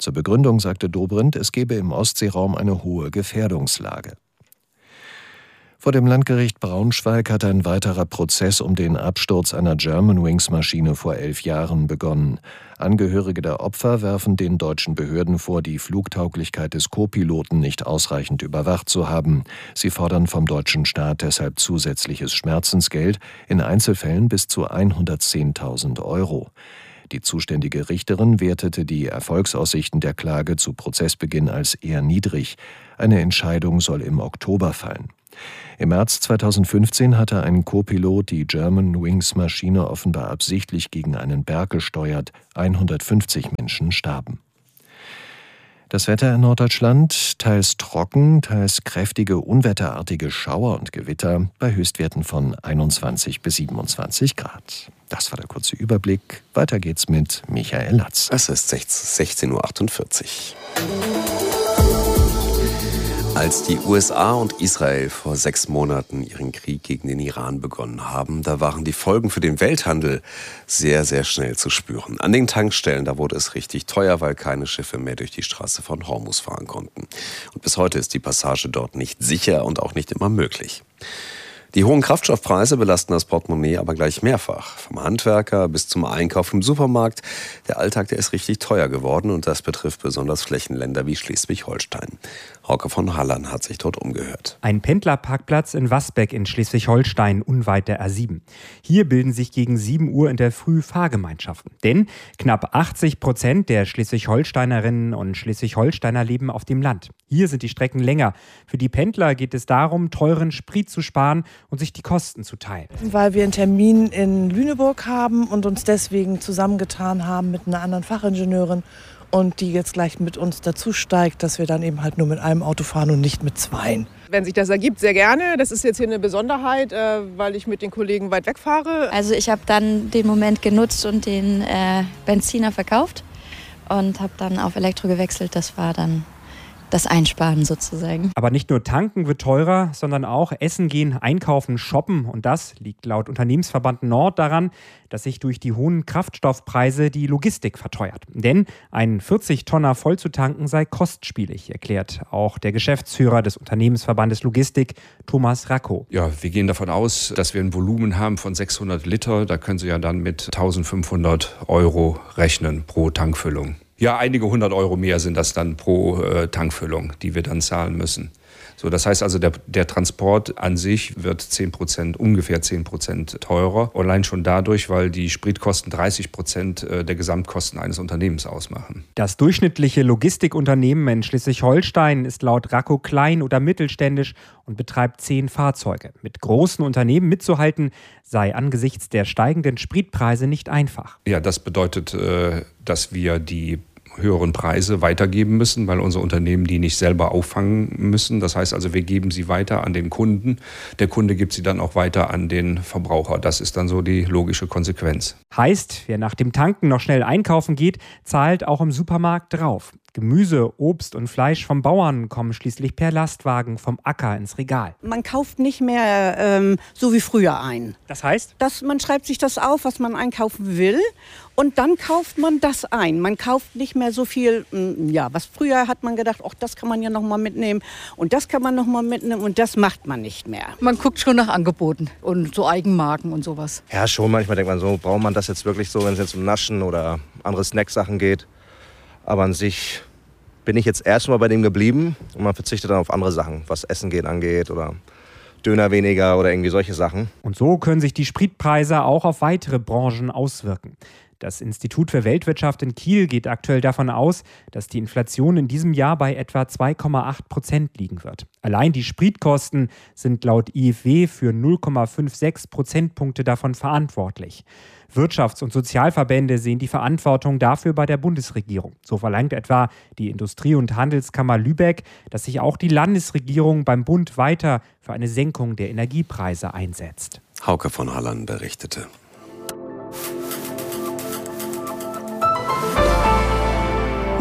Zur Begründung sagte Dobrindt, es gebe im Ostseeraum eine hohe Gefährdungslage. Vor dem Landgericht Braunschweig hat ein weiterer Prozess um den Absturz einer Germanwings-Maschine vor elf Jahren begonnen. Angehörige der Opfer werfen den deutschen Behörden vor, die Flugtauglichkeit des Co-Piloten nicht ausreichend überwacht zu haben. Sie fordern vom deutschen Staat deshalb zusätzliches Schmerzensgeld, in Einzelfällen bis zu hundertzehntausend Euro. Die zuständige Richterin wertete die Erfolgsaussichten der Klage zu Prozessbeginn als eher niedrig. Eine Entscheidung soll im Oktober fallen. Im März zweitausendfünfzehn hatte ein Co-Pilot die Germanwings-Maschine offenbar absichtlich gegen einen Berg gesteuert. hundertfünfzig Menschen starben. Das Wetter in Norddeutschland, teils trocken, teils kräftige, unwetterartige Schauer und Gewitter bei Höchstwerten von einundzwanzig bis siebenundzwanzig Grad. Das war der kurze Überblick. Weiter geht's mit Michael Latz. Es ist sechzehn Uhr achtundvierzig. Als die U S A und Israel vor sechs Monaten ihren Krieg gegen den Iran begonnen haben, da waren die Folgen für den Welthandel sehr, sehr schnell zu spüren. An den Tankstellen, da wurde es richtig teuer, weil keine Schiffe mehr durch die Straße von Hormuz fahren konnten. Und bis heute ist die Passage dort nicht sicher und auch nicht immer möglich. Die hohen Kraftstoffpreise belasten das Portemonnaie aber gleich mehrfach. Vom Handwerker bis zum Einkauf im Supermarkt. Der Alltag, der ist richtig teuer geworden und das betrifft besonders Flächenländer wie Schleswig-Holstein. Hauke von Halland hat sich dort umgehört. Ein Pendlerparkplatz in Wasbeck in Schleswig-Holstein, unweit der A sieben. Hier bilden sich gegen sieben Uhr in der Früh Fahrgemeinschaften. Denn knapp achtzig Prozent der Schleswig-Holsteinerinnen und Schleswig-Holsteiner leben auf dem Land. Hier sind die Strecken länger. Für die Pendler geht es darum, teuren Sprit zu sparen und sich die Kosten zu teilen. Weil wir einen Termin in Lüneburg haben und uns deswegen zusammengetan haben mit einer anderen Fachingenieurin und die jetzt gleich mit uns dazu steigt, dass wir dann eben halt nur mit einem Auto fahren und nicht mit zweien. Wenn sich das ergibt, sehr gerne. Das ist jetzt hier eine Besonderheit, äh, weil ich mit den Kollegen weit weg fahre. Also ich habe dann den Moment genutzt und den äh, Benziner verkauft und habe dann auf Elektro gewechselt. Das war dann das Einsparen sozusagen. Aber nicht nur tanken wird teurer, sondern auch essen gehen, einkaufen, shoppen. Und das liegt laut Unternehmensverband Nord daran, dass sich durch die hohen Kraftstoffpreise die Logistik verteuert. Denn ein vierzig Tonner voll zu tanken sei kostspielig, erklärt auch der Geschäftsführer des Unternehmensverbandes Logistik, Thomas Racco. Ja, wir gehen davon aus, dass wir ein Volumen haben von sechshundert Liter. Da können Sie ja dann mit eintausendfünfhundert Euro rechnen pro Tankfüllung. Ja, einige hundert Euro mehr sind das dann pro äh, Tankfüllung, die wir dann zahlen müssen. So, das heißt also, der, der Transport an sich wird zehn Prozent, ungefähr zehn Prozent teurer. Allein schon dadurch, weil die Spritkosten dreißig Prozent der Gesamtkosten eines Unternehmens ausmachen. Das durchschnittliche Logistikunternehmen in Schleswig-Holstein ist laut Racco klein oder mittelständisch und betreibt zehn Fahrzeuge. Mit großen Unternehmen mitzuhalten, sei angesichts der steigenden Spritpreise nicht einfach. Ja, das bedeutet, dass wir die höheren Preise weitergeben müssen, weil unsere Unternehmen die nicht selber auffangen müssen. Das heißt also, wir geben sie weiter an den Kunden. Der Kunde gibt sie dann auch weiter an den Verbraucher. Das ist dann so die logische Konsequenz. Heißt, wer nach dem Tanken noch schnell einkaufen geht, zahlt auch im Supermarkt drauf. Gemüse, Obst und Fleisch vom Bauern kommen schließlich per Lastwagen vom Acker ins Regal. Man kauft nicht mehr ähm, so wie früher ein. Das heißt? Dass man schreibt sich das auf, was man einkaufen will, und dann kauft man das ein. Man kauft nicht mehr so viel, ja, was früher hat man gedacht, ach, das kann man ja noch mal mitnehmen und das kann man noch mal mitnehmen, und das macht man nicht mehr. Man guckt schon nach Angeboten und so Eigenmarken und sowas. Ja, schon manchmal denkt man so, braucht man das jetzt wirklich so, wenn es jetzt um Naschen oder andere Snacksachen geht. Aber an sich bin ich jetzt erstmal bei dem geblieben und man verzichtet dann auf andere Sachen, was Essen gehen angeht oder Döner weniger oder irgendwie solche Sachen. Und so können sich die Spritpreise auch auf weitere Branchen auswirken. Das Institut für Weltwirtschaft in Kiel geht aktuell davon aus, dass die Inflation in diesem Jahr bei etwa zwei Komma acht Prozent liegen wird. Allein die Spritkosten sind laut I F W für null Komma sechsundfünfzig Prozentpunkte davon verantwortlich. Wirtschafts- und Sozialverbände sehen die Verantwortung dafür bei der Bundesregierung. So verlangt etwa die Industrie- und Handelskammer Lübeck, dass sich auch die Landesregierung beim Bund weiter für eine Senkung der Energiepreise einsetzt. Hauke von Halland berichtete.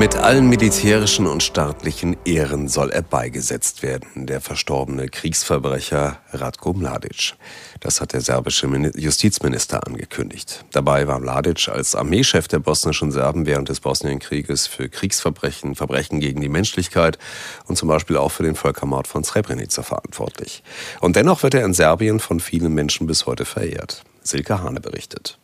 Mit allen militärischen und staatlichen Ehren soll er beigesetzt werden, der verstorbene Kriegsverbrecher Ratko Mladic. Das hat der serbische Justizminister angekündigt. Dabei war Mladic als Armeechef der bosnischen Serben während des Bosnienkrieges für Kriegsverbrechen, Verbrechen gegen die Menschlichkeit und zum Beispiel auch für den Völkermord von Srebrenica verantwortlich. Und dennoch wird er in Serbien von vielen Menschen bis heute verehrt. Silke Hane berichtet.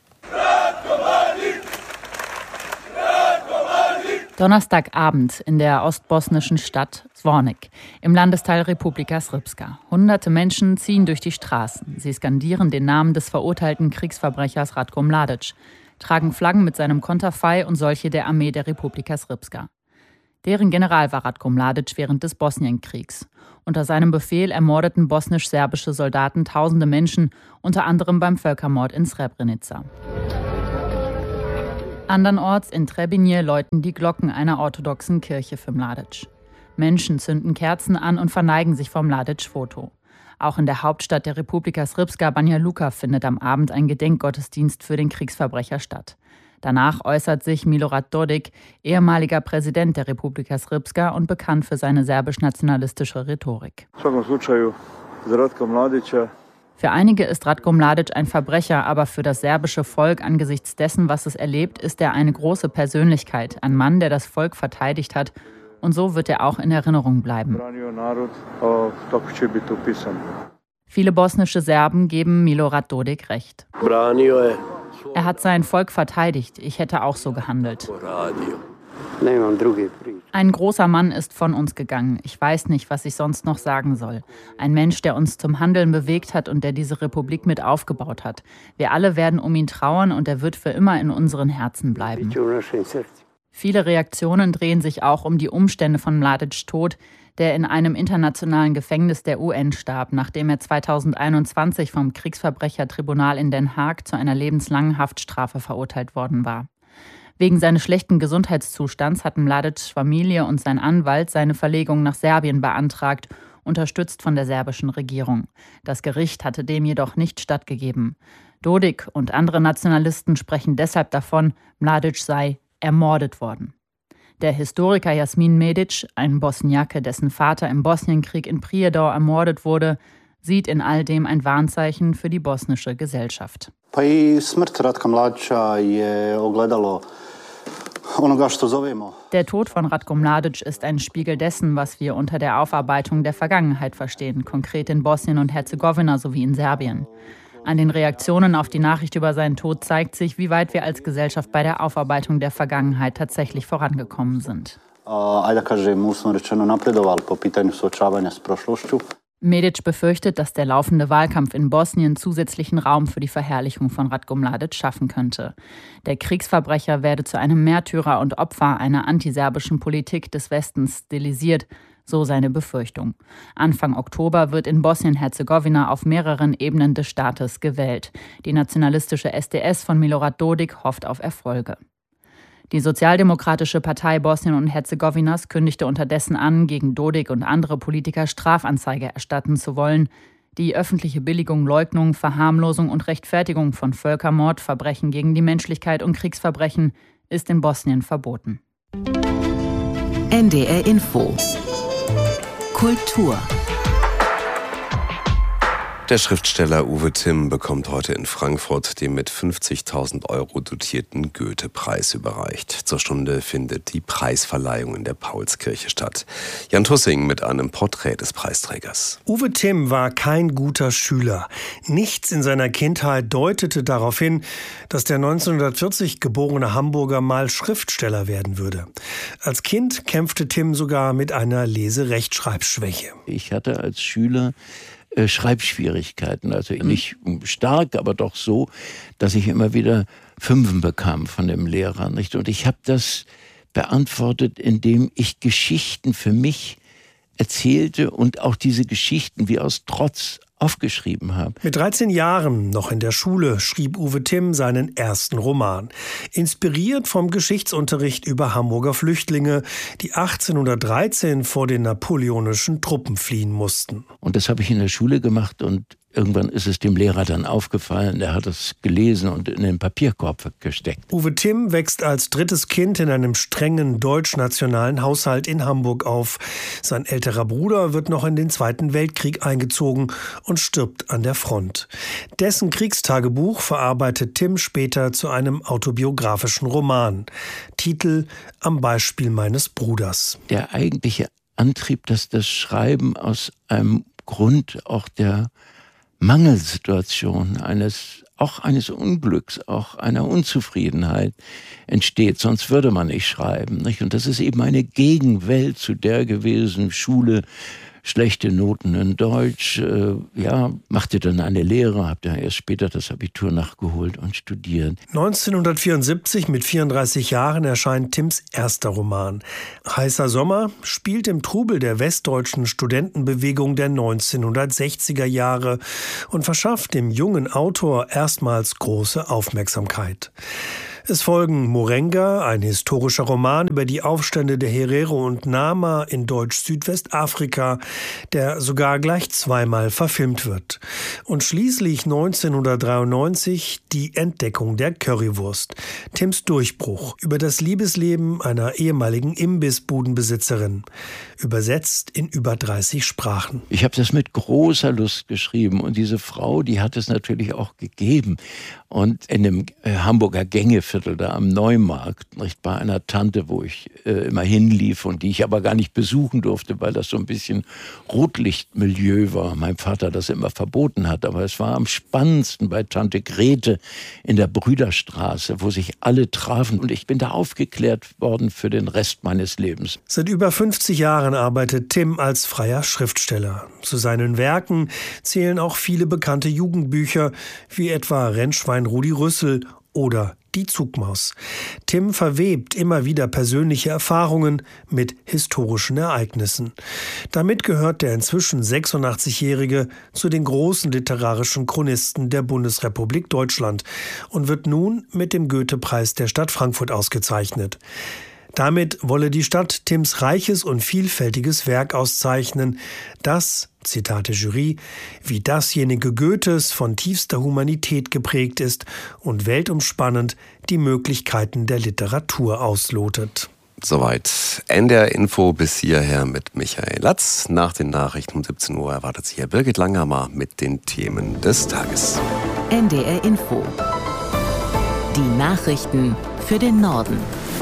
Donnerstagabend in der ostbosnischen Stadt Zvornik im Landesteil Republika Srpska. Hunderte Menschen ziehen durch die Straßen. Sie skandieren den Namen des verurteilten Kriegsverbrechers Ratko Mladic, tragen Flaggen mit seinem Konterfei und solche der Armee der Republika Srpska. Deren General war Ratko Mladic während des Bosnienkriegs. Unter seinem Befehl ermordeten bosnisch-serbische Soldaten tausende Menschen, unter anderem beim Völkermord in Srebrenica. Andernorts in Trebinje läuten die Glocken einer orthodoxen Kirche für Mladic. Menschen zünden Kerzen an und verneigen sich vor Mladic-Foto. Auch in der Hauptstadt der Republika Srpska, Banja Luka, findet am Abend ein Gedenkgottesdienst für den Kriegsverbrecher statt. Danach äußert sich Milorad Dodik, ehemaliger Präsident der Republika Srpska und bekannt für seine serbisch-nationalistische Rhetorik. Für einige ist Ratko Mladic ein Verbrecher, aber für das serbische Volk angesichts dessen, was es erlebt, ist er eine große Persönlichkeit, ein Mann, der das Volk verteidigt hat. Und so wird er auch in Erinnerung bleiben. Viele bosnische Serben geben Milorad Dodik recht. Er hat sein Volk verteidigt. Ich hätte auch so gehandelt. Ein großer Mann ist von uns gegangen. Ich weiß nicht, was ich sonst noch sagen soll. Ein Mensch, der uns zum Handeln bewegt hat und der diese Republik mit aufgebaut hat. Wir alle werden um ihn trauern und er wird für immer in unseren Herzen bleiben. Viele Reaktionen drehen sich auch um die Umstände von Mladics Tod, der in einem internationalen Gefängnis der U N starb, nachdem er zweitausendeinundzwanzig vom Kriegsverbrechertribunal in Den Haag zu einer lebenslangen Haftstrafe verurteilt worden war. Wegen seines schlechten Gesundheitszustands hatten Mladics Familie und sein Anwalt seine Verlegung nach Serbien beantragt, unterstützt von der serbischen Regierung. Das Gericht hatte dem jedoch nicht stattgegeben. Dodik und andere Nationalisten sprechen deshalb davon, Mladic sei ermordet worden. Der Historiker Jasmin Medic, ein Bosniake, dessen Vater im Bosnienkrieg in Prijedor ermordet wurde, sieht in all dem ein Warnzeichen für die bosnische Gesellschaft. Der Tod von Ratko Mladic ist ein Spiegel dessen, was wir unter der Aufarbeitung der Vergangenheit verstehen, konkret in Bosnien und Herzegowina sowie in Serbien. An den Reaktionen auf die Nachricht über seinen Tod zeigt sich, wie weit wir als Gesellschaft bei der Aufarbeitung der Vergangenheit tatsächlich vorangekommen sind. Medic befürchtet, dass der laufende Wahlkampf in Bosnien zusätzlichen Raum für die Verherrlichung von Ratko Mladic schaffen könnte. Der Kriegsverbrecher werde zu einem Märtyrer und Opfer einer antiserbischen Politik des Westens stilisiert, so seine Befürchtung. Anfang Oktober wird in Bosnien-Herzegowina auf mehreren Ebenen des Staates gewählt. Die nationalistische S D S von Milorad Dodik hofft auf Erfolge. Die Sozialdemokratische Partei Bosnien und Herzegowinas kündigte unterdessen an, gegen Dodik und andere Politiker Strafanzeige erstatten zu wollen. Die öffentliche Billigung, Leugnung, Verharmlosung und Rechtfertigung von Völkermord, Verbrechen gegen die Menschlichkeit und Kriegsverbrechen ist in Bosnien verboten. N D R Info Kultur. Der Schriftsteller Uwe Timm bekommt heute in Frankfurt den mit fünfzigtausend Euro dotierten Goethe-Preis überreicht. Zur Stunde findet die Preisverleihung in der Paulskirche statt. Jan Tussing mit einem Porträt des Preisträgers. Uwe Timm war kein guter Schüler. Nichts in seiner Kindheit deutete darauf hin, dass der neunzehnhundertvierzig geborene Hamburger mal Schriftsteller werden würde. Als Kind kämpfte Timm sogar mit einer Lese-Rechtschreibschwäche. Ich hatte als Schüler Schreibschwierigkeiten, also nicht stark, aber doch so, dass ich immer wieder Fünfen bekam von dem Lehrer, nicht? Und ich habe das beantwortet, indem ich Geschichten für mich erzählte und auch diese Geschichten wie aus Trotz aufgeschrieben habe. Mit dreizehn Jahren, noch in der Schule, schrieb Uwe Timm seinen ersten Roman. Inspiriert vom Geschichtsunterricht über Hamburger Flüchtlinge, die achtzehnhundertdreizehn vor den napoleonischen Truppen fliehen mussten. Und das habe ich in der Schule gemacht und irgendwann ist es dem Lehrer dann aufgefallen, der hat es gelesen und in den Papierkorb gesteckt. Uwe Timm wächst als drittes Kind in einem strengen deutsch-nationalen Haushalt in Hamburg auf. Sein älterer Bruder wird noch in den Zweiten Weltkrieg eingezogen und stirbt an der Front. Dessen Kriegstagebuch verarbeitet Timm später zu einem autobiografischen Roman. Titel Am Beispiel meines Bruders. Der eigentliche Antrieb, dass das Schreiben aus einem Grund auch der Mangelsituation, eines, auch eines Unglücks, auch einer Unzufriedenheit entsteht. Sonst würde man nicht schreiben, nicht? Und das ist eben eine Gegenwelt zu der gewesen, Schule, schlechte Noten in Deutsch, äh, ja, machte dann eine Lehre, habe dann erst später das Abitur nachgeholt und studiert. neunzehnhundertvierundsiebzig, mit vierunddreißig Jahren, erscheint Timms erster Roman. Heißer Sommer spielt im Trubel der westdeutschen Studentenbewegung der neunzehnhundertsechziger Jahre und verschafft dem jungen Autor erstmals große Aufmerksamkeit. Es folgen Morenga, ein historischer Roman über die Aufstände der Herero und Nama in Deutsch-Südwestafrika, der sogar gleich zweimal verfilmt wird. Und schließlich neunzehnhundertdreiundneunzig die Entdeckung der Currywurst, Timms Durchbruch über das Liebesleben einer ehemaligen Imbissbudenbesitzerin, übersetzt in über dreißig Sprachen. Ich habe das mit großer Lust geschrieben und diese Frau, die hat es natürlich auch gegeben. Und in dem äh, Hamburger Gängeviertel da am Neumarkt, nicht, bei einer Tante, wo ich äh, immer hinlief und die ich aber gar nicht besuchen durfte, weil das so ein bisschen Rotlichtmilieu war. Mein Vater das immer verboten hat, aber es war am spannendsten bei Tante Grete in der Brüderstraße, wo sich alle trafen und ich bin da aufgeklärt worden für den Rest meines Lebens. Seit über fünfzig Jahren arbeitet Timm als freier Schriftsteller. Zu seinen Werken zählen auch viele bekannte Jugendbücher, wie etwa Rennschwein Rudi Rüssel oder Die Zugmaus. Timm verwebt immer wieder persönliche Erfahrungen mit historischen Ereignissen. Damit gehört der inzwischen sechsundachtzigjährige zu den großen literarischen Chronisten der Bundesrepublik Deutschland und wird nun mit dem Goethe-Preis der Stadt Frankfurt ausgezeichnet. Damit wolle die Stadt Timms reiches und vielfältiges Werk auszeichnen, das, Zitat der Jury, wie dasjenige Goethes von tiefster Humanität geprägt ist und weltumspannend die Möglichkeiten der Literatur auslotet. Soweit N D R Info bis hierher mit Michael Latz. Nach den Nachrichten um siebzehn Uhr erwartet sich hier Birgit Langhammer mit den Themen des Tages. N D R Info. Die Nachrichten für den Norden.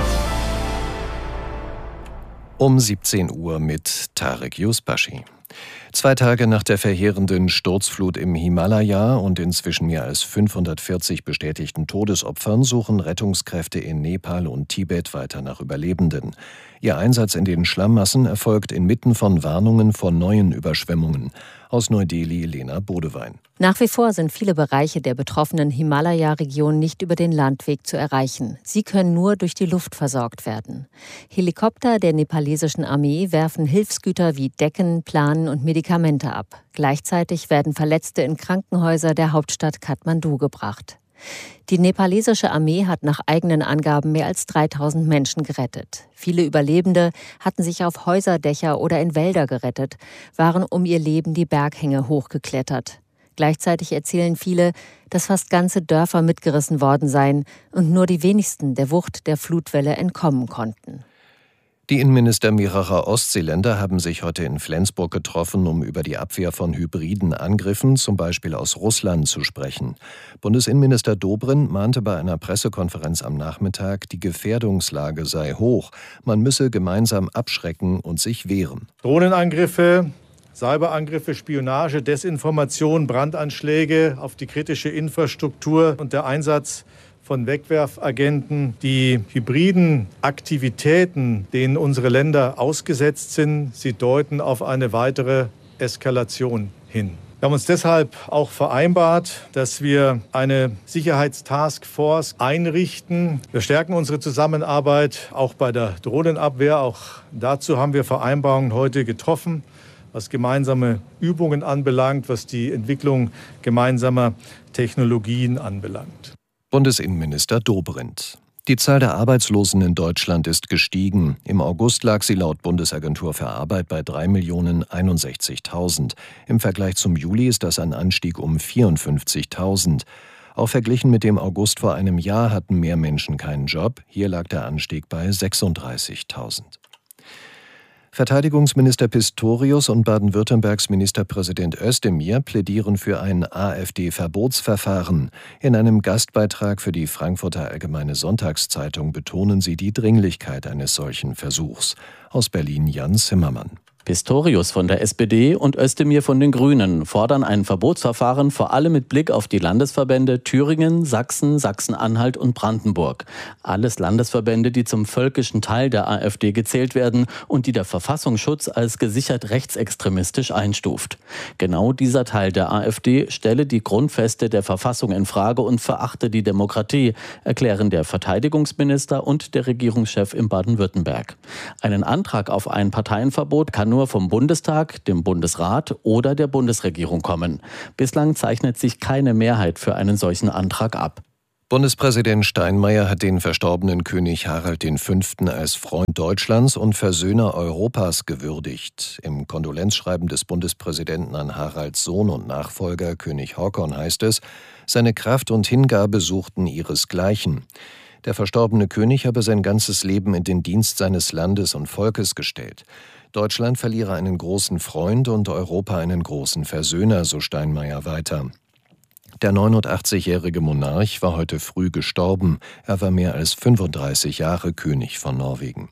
Um siebzehn Uhr mit Tarek Yusbashi. Zwei Tage nach der verheerenden Sturzflut im Himalaya und inzwischen mehr als fünfhundertvierzig bestätigten Todesopfern suchen Rettungskräfte in Nepal und Tibet weiter nach Überlebenden. Ihr Einsatz in den Schlammmassen erfolgt inmitten von Warnungen vor neuen Überschwemmungen. Aus Neu-Delhi, Lena Bodewein. Nach wie vor sind viele Bereiche der betroffenen Himalaya-Region nicht über den Landweg zu erreichen. Sie können nur durch die Luft versorgt werden. Helikopter der nepalesischen Armee werfen Hilfsgüter wie Decken, Planen und Medikamente ab. Gleichzeitig werden Verletzte in Krankenhäuser der Hauptstadt Kathmandu gebracht. Die nepalesische Armee hat nach eigenen Angaben mehr als dreitausend Menschen gerettet. Viele Überlebende hatten sich auf Häuserdächer oder in Wälder gerettet, waren um ihr Leben die Berghänge hochgeklettert. Gleichzeitig erzählen viele, dass fast ganze Dörfer mitgerissen worden seien und nur die wenigsten der Wucht der Flutwelle entkommen konnten. Die Innenminister mehrerer Ostseeländer haben sich heute in Flensburg getroffen, um über die Abwehr von hybriden Angriffen, zum Beispiel aus Russland, zu sprechen. Bundesinnenminister Dobrindt mahnte bei einer Pressekonferenz am Nachmittag, die Gefährdungslage sei hoch. Man müsse gemeinsam abschrecken und sich wehren. Drohnenangriffe, Cyberangriffe, Spionage, Desinformation, Brandanschläge auf die kritische Infrastruktur und der Einsatz von Wegwerfagenten, die hybriden Aktivitäten, denen unsere Länder ausgesetzt sind, sie deuten auf eine weitere Eskalation hin. Wir haben uns deshalb auch vereinbart, dass wir eine Sicherheitstaskforce einrichten. Wir stärken unsere Zusammenarbeit auch bei der Drohnenabwehr. Auch dazu haben wir Vereinbarungen heute getroffen, was gemeinsame Übungen anbelangt, was die Entwicklung gemeinsamer Technologien anbelangt. Bundesinnenminister Dobrindt. Die Zahl der Arbeitslosen in Deutschland ist gestiegen. Im August lag sie laut Bundesagentur für Arbeit bei drei Millionen einundsechzigtausend. Im Vergleich zum Juli ist das ein Anstieg um vierundfünfzigtausend. Auch verglichen mit dem August vor einem Jahr hatten mehr Menschen keinen Job. Hier lag der Anstieg bei sechsunddreißigtausend. Verteidigungsminister Pistorius und Baden-Württembergs Ministerpräsident Özdemir plädieren für ein AfD-Verbotsverfahren. In einem Gastbeitrag für die Frankfurter Allgemeine Sonntagszeitung betonen sie die Dringlichkeit eines solchen Versuchs. Aus Berlin Jan Zimmermann. Pistorius von der S P D und Özdemir von den Grünen fordern ein Verbotsverfahren, vor allem mit Blick auf die Landesverbände Thüringen, Sachsen, Sachsen-Anhalt und Brandenburg. Alles Landesverbände, die zum völkischen Teil der AfD gezählt werden und die der Verfassungsschutz als gesichert rechtsextremistisch einstuft. Genau dieser Teil der AfD stelle die Grundfeste der Verfassung in Frage und verachte die Demokratie, erklären der Verteidigungsminister und der Regierungschef in Baden-Württemberg. Einen Antrag auf ein Parteienverbot kann nur nur vom Bundestag, dem Bundesrat oder der Bundesregierung kommen. Bislang zeichnet sich keine Mehrheit für einen solchen Antrag ab. Bundespräsident Steinmeier hat den verstorbenen König Harald der Fünfte als Freund Deutschlands und Versöhner Europas gewürdigt. Im Kondolenzschreiben des Bundespräsidenten an Haralds Sohn und Nachfolger König Håkon heißt es, seine Kraft und Hingabe suchten ihresgleichen. Der verstorbene König habe sein ganzes Leben in den Dienst seines Landes und Volkes gestellt. Deutschland verliere einen großen Freund und Europa einen großen Versöhner, so Steinmeier weiter. Der neunundachtzigjährige Monarch war heute früh gestorben. Er war mehr als fünfunddreißig Jahre König von Norwegen.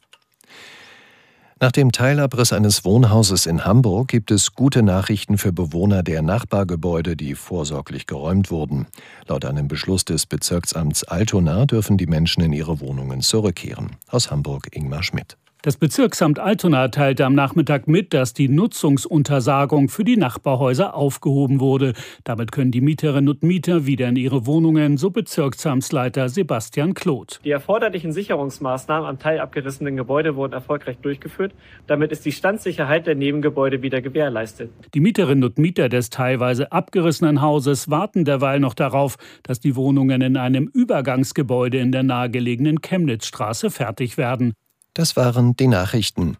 Nach dem Teilabriss eines Wohnhauses in Hamburg gibt es gute Nachrichten für Bewohner der Nachbargebäude, die vorsorglich geräumt wurden. Laut einem Beschluss des Bezirksamts Altona dürfen die Menschen in ihre Wohnungen zurückkehren. Aus Hamburg Ingmar Schmidt. Das Bezirksamt Altona teilte am Nachmittag mit, dass die Nutzungsuntersagung für die Nachbarhäuser aufgehoben wurde. Damit können die Mieterinnen und Mieter wieder in ihre Wohnungen, so Bezirksamtsleiter Sebastian Kloth. Die erforderlichen Sicherungsmaßnahmen am teilabgerissenen Gebäude wurden erfolgreich durchgeführt. Damit ist die Standsicherheit der Nebengebäude wieder gewährleistet. Die Mieterinnen und Mieter des teilweise abgerissenen Hauses warten derweil noch darauf, dass die Wohnungen in einem Übergangsgebäude in der nahegelegenen Chemnitzstraße fertig werden. Das waren die Nachrichten.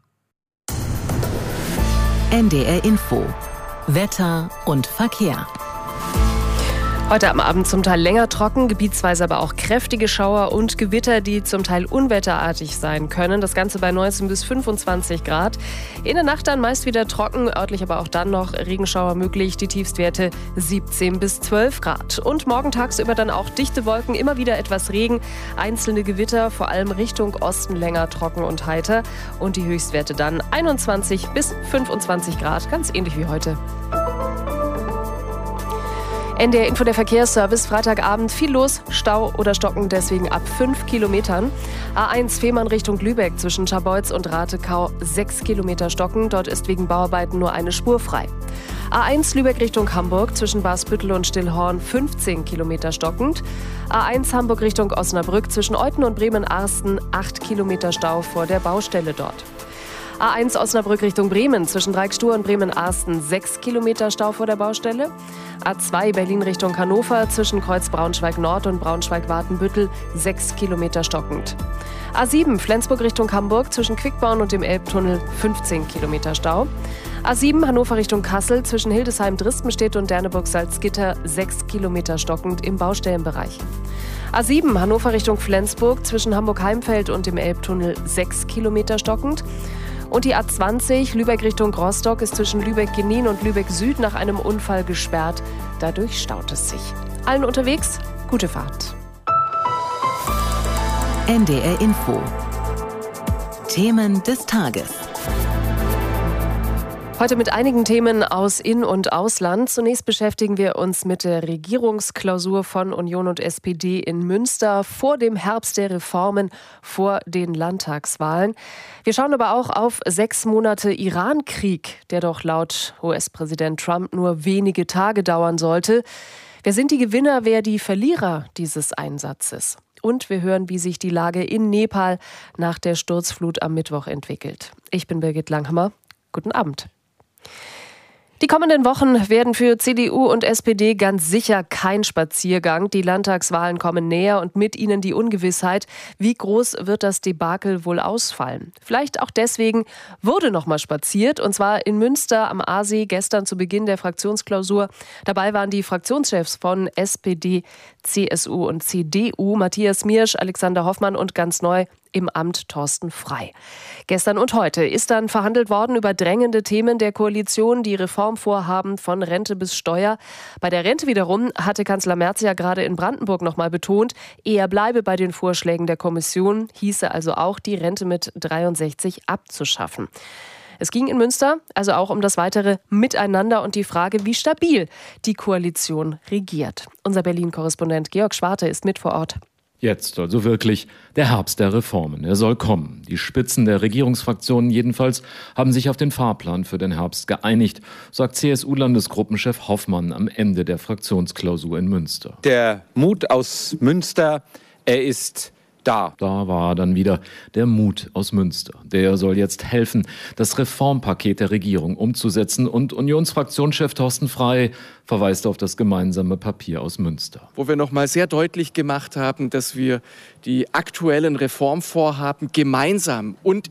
N D R Info. Wetter und Verkehr. Heute am Abend zum Teil länger trocken, gebietsweise aber auch kräftige Schauer und Gewitter, die zum Teil unwetterartig sein können. Das Ganze bei neunzehn bis fünfundzwanzig Grad. In der Nacht dann meist wieder trocken, örtlich aber auch dann noch Regenschauer möglich. Die Tiefstwerte siebzehn bis zwölf Grad. Und morgen tagsüber dann auch dichte Wolken, immer wieder etwas Regen, einzelne Gewitter, vor allem Richtung Osten länger trocken und heiter. Und die Höchstwerte dann einundzwanzig bis fünfundzwanzig Grad, ganz ähnlich wie heute. N D R Info, der Verkehrsservice, Freitagabend viel los, Stau oder Stocken, deswegen ab fünf Kilometern. A eins Fehmarn Richtung Lübeck zwischen Scharbeutz und Ratekau sechs Kilometer stocken, dort ist wegen Bauarbeiten nur eine Spur frei. A eins Lübeck Richtung Hamburg zwischen Basbüttel und Stillhorn fünfzehn Kilometer stockend. A eins Hamburg Richtung Osnabrück zwischen Euthen und Bremen-Arsten acht Kilometer Stau vor der Baustelle dort. A eins Osnabrück Richtung Bremen zwischen Dreieckstur und Bremen-Arsten sechs Kilometer Stau vor der Baustelle. A zwei Berlin Richtung Hannover zwischen Kreuz Braunschweig-Nord und Braunschweig-Watenbüttel sechs Kilometer stockend. A sieben Flensburg Richtung Hamburg zwischen Quickborn und dem Elbtunnel fünfzehn Kilometer Stau. A sieben Hannover Richtung Kassel zwischen Hildesheim-Dristenstedt und Derneburg-Salzgitter sechs Kilometer stockend im Baustellenbereich. A sieben Hannover Richtung Flensburg zwischen Hamburg-Heimfeld und dem Elbtunnel sechs Kilometer stockend. Und die A zwanzig Lübeck Richtung Rostock ist zwischen Lübeck-Genin und Lübeck-Süd nach einem Unfall gesperrt. Dadurch staut es sich. Allen unterwegs, gute Fahrt. N D R Info. Themen des Tages. Heute mit einigen Themen aus In- und Ausland. Zunächst beschäftigen wir uns mit der Regierungsklausur von Union und S P D in Münster vor dem Herbst der Reformen, vor den Landtagswahlen. Wir schauen aber auch auf sechs Monate Iran-Krieg, der doch laut U S-Präsident Trump nur wenige Tage dauern sollte. Wer sind die Gewinner, wer die Verlierer dieses Einsatzes? Und wir hören, wie sich die Lage in Nepal nach der Sturzflut am Mittwoch entwickelt. Ich bin Birgit Langhammer. Guten Abend. Die kommenden Wochen werden für C D U und S P D ganz sicher kein Spaziergang. Die Landtagswahlen kommen näher und mit ihnen die Ungewissheit, wie groß wird das Debakel wohl ausfallen. Vielleicht auch deswegen wurde noch mal spaziert, und zwar in Münster am Aasee gestern zu Beginn der Fraktionsklausur. Dabei waren die Fraktionschefs von S P D, C S U und C D U, Matthias Miersch, Alexander Hoffmann und ganz neu im Amt Thorsten Frey. Gestern und heute ist dann verhandelt worden über drängende Themen der Koalition, die Reformvorhaben von Rente bis Steuer. Bei der Rente wiederum hatte Kanzler Merz ja gerade in Brandenburg noch mal betont, er bleibe bei den Vorschlägen der Kommission, hieße also auch, die Rente mit dreiundsechzig abzuschaffen. Es ging in Münster also auch um das weitere Miteinander und die Frage, wie stabil die Koalition regiert. Unser Berlin-Korrespondent Georg Schwarte ist mit vor Ort. Jetzt also wirklich der Herbst der Reformen. Er soll kommen. Die Spitzen der Regierungsfraktionen jedenfalls haben sich auf den Fahrplan für den Herbst geeinigt, sagt C S U-Landesgruppenchef Hoffmann am Ende der Fraktionsklausur in Münster. Der Mut aus Münster, er ist da. Da war dann wieder der Mut aus Münster. Der soll jetzt helfen, das Reformpaket der Regierung umzusetzen. Und Unionsfraktionschef Thorsten Frey verweist auf das gemeinsame Papier aus Münster. Wo wir noch mal sehr deutlich gemacht haben, dass wir die aktuellen Reformvorhaben gemeinsam und